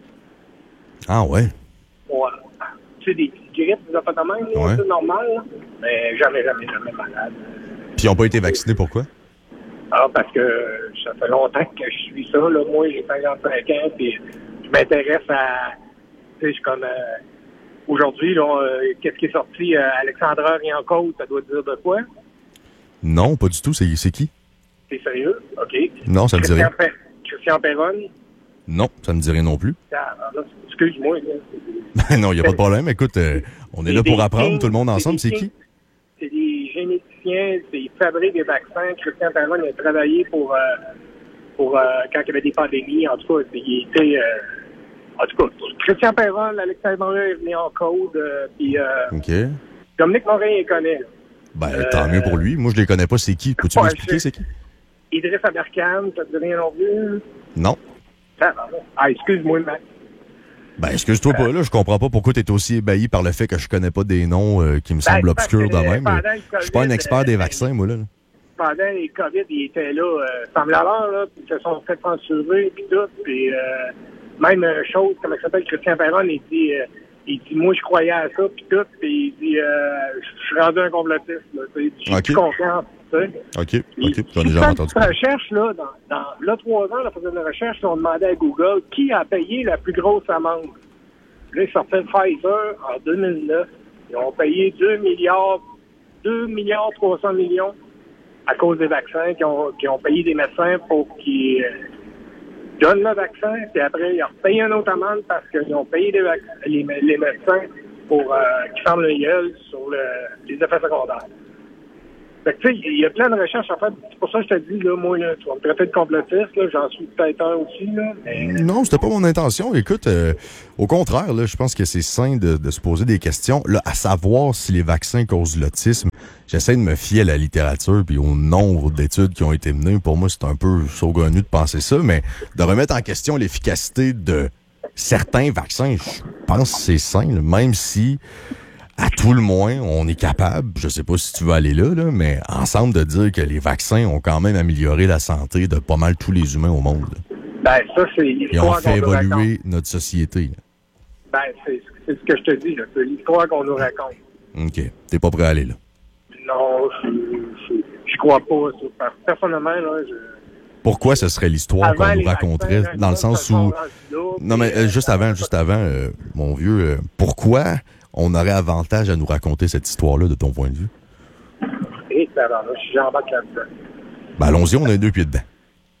Speaker 1: Ah ouais?
Speaker 5: Ouais. Tu sais, des petites grippes, des affaires de même, là,
Speaker 1: ouais.
Speaker 5: C'est normal, là. Mais jamais, jamais, jamais malades.
Speaker 1: Puis ils n'ont pas été vaccinés, pourquoi?
Speaker 5: Ah, parce que ça fait longtemps que je suis ça, là. Moi, j'ai cinquante-cinq ans, puis je m'intéresse à... Tu sais, je suis comme... Euh, aujourd'hui, là, euh, qu'est-ce qui est sorti? Euh, Alexandra Riencourt, ça doit dire de quoi?
Speaker 1: Non, pas du tout. C'est, c'est qui?
Speaker 5: C'est sérieux? OK.
Speaker 1: Non, ça me dit rien.
Speaker 5: Pe- Christian Perron?
Speaker 1: Non, ça me dit rien non plus.
Speaker 5: Ah, là, excuse-moi.
Speaker 1: Ben non, il n'y a pas de problème. Écoute, euh, on est, est là pour apprendre, tout le monde ensemble. C'est, c'est qui?
Speaker 5: C'est des généticiens, c'est, ils fabriquent des vaccins. Christian Perron il a travaillé pour, euh, pour euh, quand il y avait des pandémies. En tout cas, il était... Euh, en tout cas, Christian Perron, Alexandre est venu en code, euh, puis euh,
Speaker 1: OK.
Speaker 5: Dominique Morin, il connaît.
Speaker 1: Ben, euh, tant mieux pour lui. Moi, je les connais pas. C'est qui? Peux-tu
Speaker 5: ouais,
Speaker 1: m'expliquer
Speaker 5: je...
Speaker 1: c'est qui?
Speaker 5: Idriss Aberkane, ça te dit rien non plus?
Speaker 1: Non.
Speaker 5: Ah, ah excuse-moi, Mac.
Speaker 1: Ben, excuse-toi pas, là. Je comprends pas pourquoi t'es aussi ébahi par le fait que je connais pas des noms euh, qui me semblent ben, obscurs de même. Je suis pas un expert des vaccins, moi, là.
Speaker 5: Pendant les COVID, ils étaient là, euh, semble alors, là, puis ils se sont fait censurer, puis tout, puis euh, même euh, chose, comment ça s'appelle, Christian Perron, il dit, euh, il dit, moi, je croyais à ça, puis tout, puis il dit, euh, je suis rendu un complotiste, là, tu sais, j'ai
Speaker 1: okay.
Speaker 5: confiance, tu sais.
Speaker 1: OK, OK, j'en ai jamais entendu
Speaker 5: parler. recherche, là, dans, dans, là, trois ans, là, faisait une recherche, on demandait à Google qui a payé la plus grosse amende. Là, ils sortaient Pfizer en deux mille neuf. Ils ont payé deux milliards, deux milliards trois cents millions à cause des vaccins, qui ont, qui ont payé des médecins pour qu'ils euh, donnent le vaccin, puis après, ils ont payé une autre amende parce qu'ils ont payé les, vac- les, les médecins pour euh, qu'ils ferment le gueule sur le, les effets secondaires. Fait que, tu sais, il y a plein de recherches, en fait. C'est pour ça que je te dis, là, moi, là, tu vas me traiter de complotiste, là, j'en suis peut-être un aussi, là. Mais...
Speaker 1: Non, c'était pas mon intention. Écoute, euh, au contraire, là, je pense que c'est sain de, de se poser des questions. Là, à savoir si les vaccins causent l'autisme, j'essaie de me fier à la littérature puis au nombre d'études qui ont été menées. Pour moi, c'est un peu saugrenu de penser ça, mais de remettre en question l'efficacité de certains vaccins, je pense que c'est sain, là, même si... à tout le moins, on est capable, je sais pas si tu veux aller là, là, mais ensemble de dire que les vaccins ont quand même amélioré la santé de pas mal tous les humains au monde. Là.
Speaker 5: Ben, ça, c'est
Speaker 1: Et on
Speaker 5: l'histoire
Speaker 1: fait
Speaker 5: qu'on nous raconte.
Speaker 1: évoluer notre société. Là.
Speaker 5: Ben, c'est, c'est ce que je te dis, là. C'est l'histoire qu'on nous raconte.
Speaker 1: OK. T'es pas prêt à aller là?
Speaker 5: Non, je, je, je crois pas. Ça. Personnellement, là, je...
Speaker 1: Pourquoi ce serait l'histoire
Speaker 5: Avant
Speaker 1: qu'on nous
Speaker 5: les
Speaker 1: raconterait,
Speaker 5: vaccins,
Speaker 1: dans le
Speaker 5: ça,
Speaker 1: sens
Speaker 5: ça,
Speaker 1: où...
Speaker 5: ça, ça,
Speaker 1: Non, mais euh, juste avant, juste avant, euh, mon vieux, euh, pourquoi on aurait avantage à nous raconter cette histoire-là, de ton point de vue?
Speaker 5: Et ça va, là, je suis j'embarque là-dedans.
Speaker 1: Ben, allons-y, on a deux pieds dedans.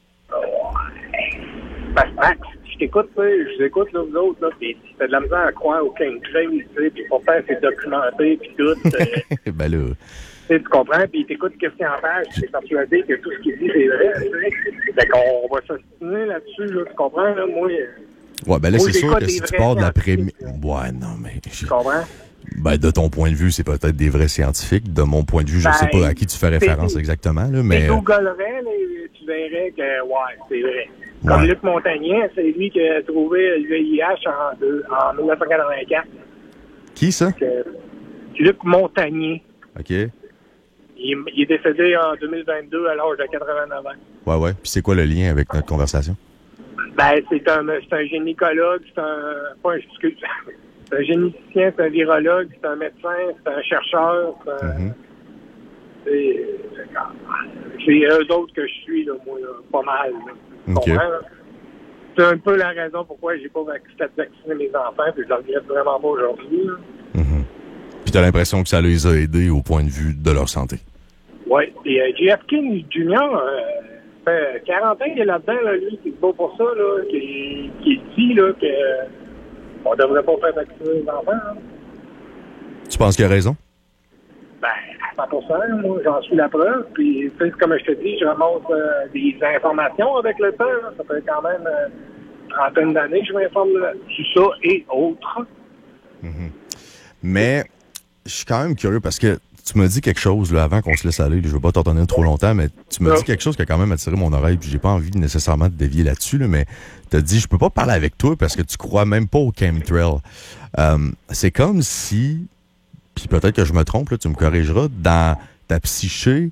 Speaker 5: Ben, Max, je t'écoute, tu sais, je vous écoute, là, vous autres, là, pis t'as de la misère à croire au chemtrail, tu sais, pis pourtant, c'est documenté, pis tout. Euh,
Speaker 1: ben là...
Speaker 5: Tu sais, tu comprends, puis t'écoutes qu'est-ce qu'il en page, tu es persuadé que tout ce qu'il dit, c'est vrai, tu sais. Fait qu'on va s'ostiner là-dessus, là, tu comprends, là, moi...
Speaker 1: Ouais, ben là,
Speaker 5: moi,
Speaker 1: c'est sûr
Speaker 5: j'écoute
Speaker 1: que
Speaker 5: des
Speaker 1: si tu
Speaker 5: vrais
Speaker 1: pars de la
Speaker 5: scientifiques,
Speaker 1: prémisse... Ouais, non, mais...
Speaker 5: Tu comprends?
Speaker 1: Ben, de ton point de vue, c'est peut-être des vrais scientifiques. De mon point de vue, je
Speaker 5: Ben,
Speaker 1: sais pas à qui tu fais référence
Speaker 5: c'est-
Speaker 1: exactement, là, mais...
Speaker 5: Tu googlerais, là, tu verrais que, ouais, c'est vrai. Comme
Speaker 1: Ouais.
Speaker 5: Luc Montagnier, c'est lui qui a trouvé le V I H en, deux, en dix-neuf cent quatre-vingt-quatre.
Speaker 1: Qui, ça?
Speaker 5: Que, Luc Montagnier.
Speaker 1: OK.
Speaker 5: Il, il est décédé en deux mille vingt-deux à l'âge de quatre-vingt-neuf ans.
Speaker 1: Ouais, ouais. Puis c'est quoi le lien avec notre conversation?
Speaker 5: Ben, c'est un, c'est un gynécologue, c'est un, pas un, excuse, c'est un généticien, c'est un virologue, c'est un médecin, c'est un chercheur, c'est un,
Speaker 1: Mhm.
Speaker 5: c'est, c'est eux autres que je suis, là, moi, là, pas mal, là. Tu
Speaker 1: OK.
Speaker 5: comprends, là? C'est un peu la raison pourquoi j'ai pas vac- vacciné mes enfants, puis je le regrette vraiment pas aujourd'hui, là.
Speaker 1: Mhm. Puis t'as l'impression que ça les a aidés au point de vue de leur santé.
Speaker 5: Oui, et euh, J F K Junior, euh, fait quarante ans qu'il est là-dedans, là, lui, qui se bat pour ça, là, qui, qui dit là, que euh, on devrait pas faire vacciner les enfants. Hein.
Speaker 1: Tu penses qu'il a raison?
Speaker 5: Ben, à cent pour cent, moi, j'en suis la preuve. Puis, tu sais, comme je te dis, je remonte euh, des informations avec le temps. Là. Ça fait quand même euh, une trentaine d'années que je m'informe là, sur ça et autres.
Speaker 1: Mais je suis quand même curieux parce que tu m'as dit quelque chose là, avant qu'on se laisse aller. Je veux pas t'entendre trop longtemps, mais tu m'as
Speaker 5: Non.
Speaker 1: dit quelque chose qui a quand même attiré mon oreille. Puis j'ai pas envie nécessairement de dévier là-dessus, là, mais t'as dit je peux pas parler avec toi parce que tu crois même pas au chemtrail. Euh, c'est comme si, puis peut-être que je me trompe, là, tu me corrigeras, dans ta psyché,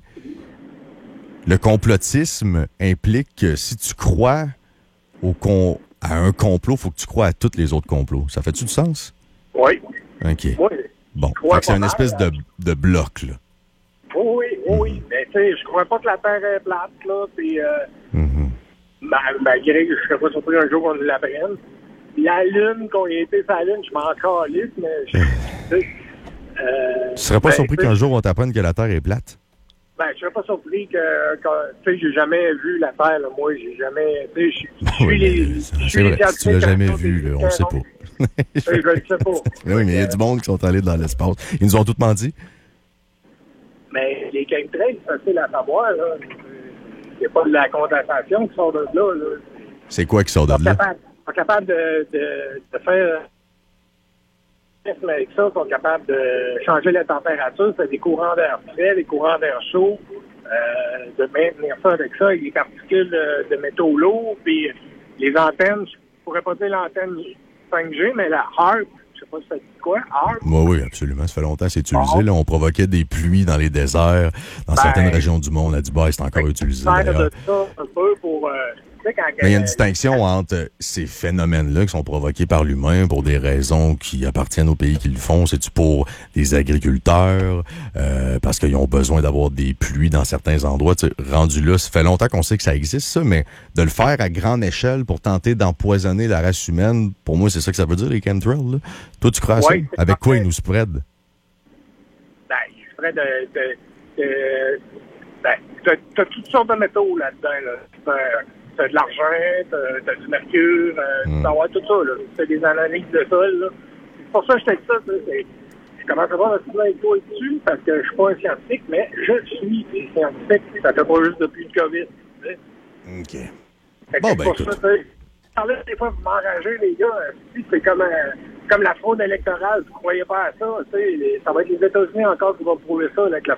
Speaker 1: le complotisme implique que si tu crois au con- à un complot, il faut que tu crois à tous les autres complots. Ça fait-tu du sens?
Speaker 5: Oui.
Speaker 1: OK.
Speaker 5: Oui.
Speaker 1: Bon.
Speaker 5: crois
Speaker 1: Fait que c'est
Speaker 5: pas
Speaker 1: une
Speaker 5: mal,
Speaker 1: espèce de, de bloc, là.
Speaker 5: Oui, oui, oui. Mais tu sais, je crois pas que la Terre est plate, là. Puis, euh,
Speaker 1: Mhm.
Speaker 5: mal- malgré que je serais pas surpris un jour qu'on nous l'apprenne. La Lune, qu'on y ait été sur la Lune, je m'en calisse, mais je, tu sais, euh,
Speaker 1: Tu serais pas
Speaker 5: ben,
Speaker 1: surpris
Speaker 5: tu sais,
Speaker 1: qu'un jour on t'apprenne que la Terre est plate?
Speaker 5: Ben, je serais pas surpris que, que tu sais, j'ai jamais vu la Terre, là. Moi, j'ai jamais, tu sais, je- je suis
Speaker 1: Oui,
Speaker 5: les,
Speaker 1: mais
Speaker 5: je
Speaker 1: c'est
Speaker 5: suis les
Speaker 1: vrai, si tu l'as
Speaker 5: scientifiques
Speaker 1: jamais
Speaker 5: en
Speaker 1: vu, là, on le sait pas.
Speaker 5: Tu sais, je le sais pas.
Speaker 1: Oui, mais il y a du monde qui sont allés dans l'espace. Ils nous ont tout menti.
Speaker 5: Mais les chemtrails, c'est facile à savoir, là. Il n'y a pas de la condensation qui sort de là, là.
Speaker 1: C'est quoi qui sort
Speaker 5: Ils sont
Speaker 1: de là?
Speaker 5: capables, ils sont capables de, de, de faire... Mais avec ça, ils sont capables de changer la température, faire des courants d'air frais, des courants d'air chaud, euh, de maintenir ça avec ça, avec des particules euh, de métaux lourds, puis les antennes, je pourrais pas dire l'antenne cinq G, mais la HARP, je sais pas si ça dit quoi, HARP.
Speaker 1: Oui, oui, absolument. Ça fait longtemps que c'est utilisé.
Speaker 5: Bon.
Speaker 1: Là, on provoquait des pluies dans les déserts, dans
Speaker 5: Ben,
Speaker 1: certaines régions du monde. À Dubaï, c'est encore utilisé.
Speaker 5: Faire
Speaker 1: d'ailleurs.
Speaker 5: de ça un peu pour... Euh, tu sais, quand...
Speaker 1: Mais il y a une distinction entre ces phénomènes-là qui sont provoqués par l'humain pour des raisons qui appartiennent aux pays qui le font. C'est-tu pour des agriculteurs, euh, parce qu'ils ont besoin d'avoir des pluies dans certains endroits? Tu sais, rendu là, ça fait longtemps qu'on sait que ça existe, ça, mais de le faire à grande échelle pour tenter d'empoisonner la race humaine, pour moi, c'est ça que ça veut dire, les chemtrails. Là. Toi, tu crois à
Speaker 5: Oui,
Speaker 1: ça?
Speaker 5: c'est
Speaker 1: Avec quoi
Speaker 5: parfait.
Speaker 1: ils nous spread?
Speaker 5: Ben, il serait de... de, de ben, t'as, t'as toutes sortes de métaux là-dedans, là. T'as, t'as de l'argent, t'as, t'as du mercure, euh,
Speaker 1: Mm.
Speaker 5: tu peux avoir tout ça, là. Tu fais des analyses de sol, là. C'est pour ça que je te dis ça, tu sais, c'est... Je commence à voir un petit avec toi dessus, parce que je suis pas un scientifique, mais je suis un scientifique. Ça fait pas juste depuis le COVID, tu sais.
Speaker 1: OK.
Speaker 5: Fait que
Speaker 1: Bon,
Speaker 5: c'est
Speaker 1: ben,
Speaker 5: pour
Speaker 1: écoute.
Speaker 5: ça, tu sais, parler des fois, vous m'enragez, les gars, euh, c'est comme, euh, comme la fraude électorale. Vous croyez pas à ça, tu sais, les- ça va être les États-Unis encore qui vont prouver ça, là, avec la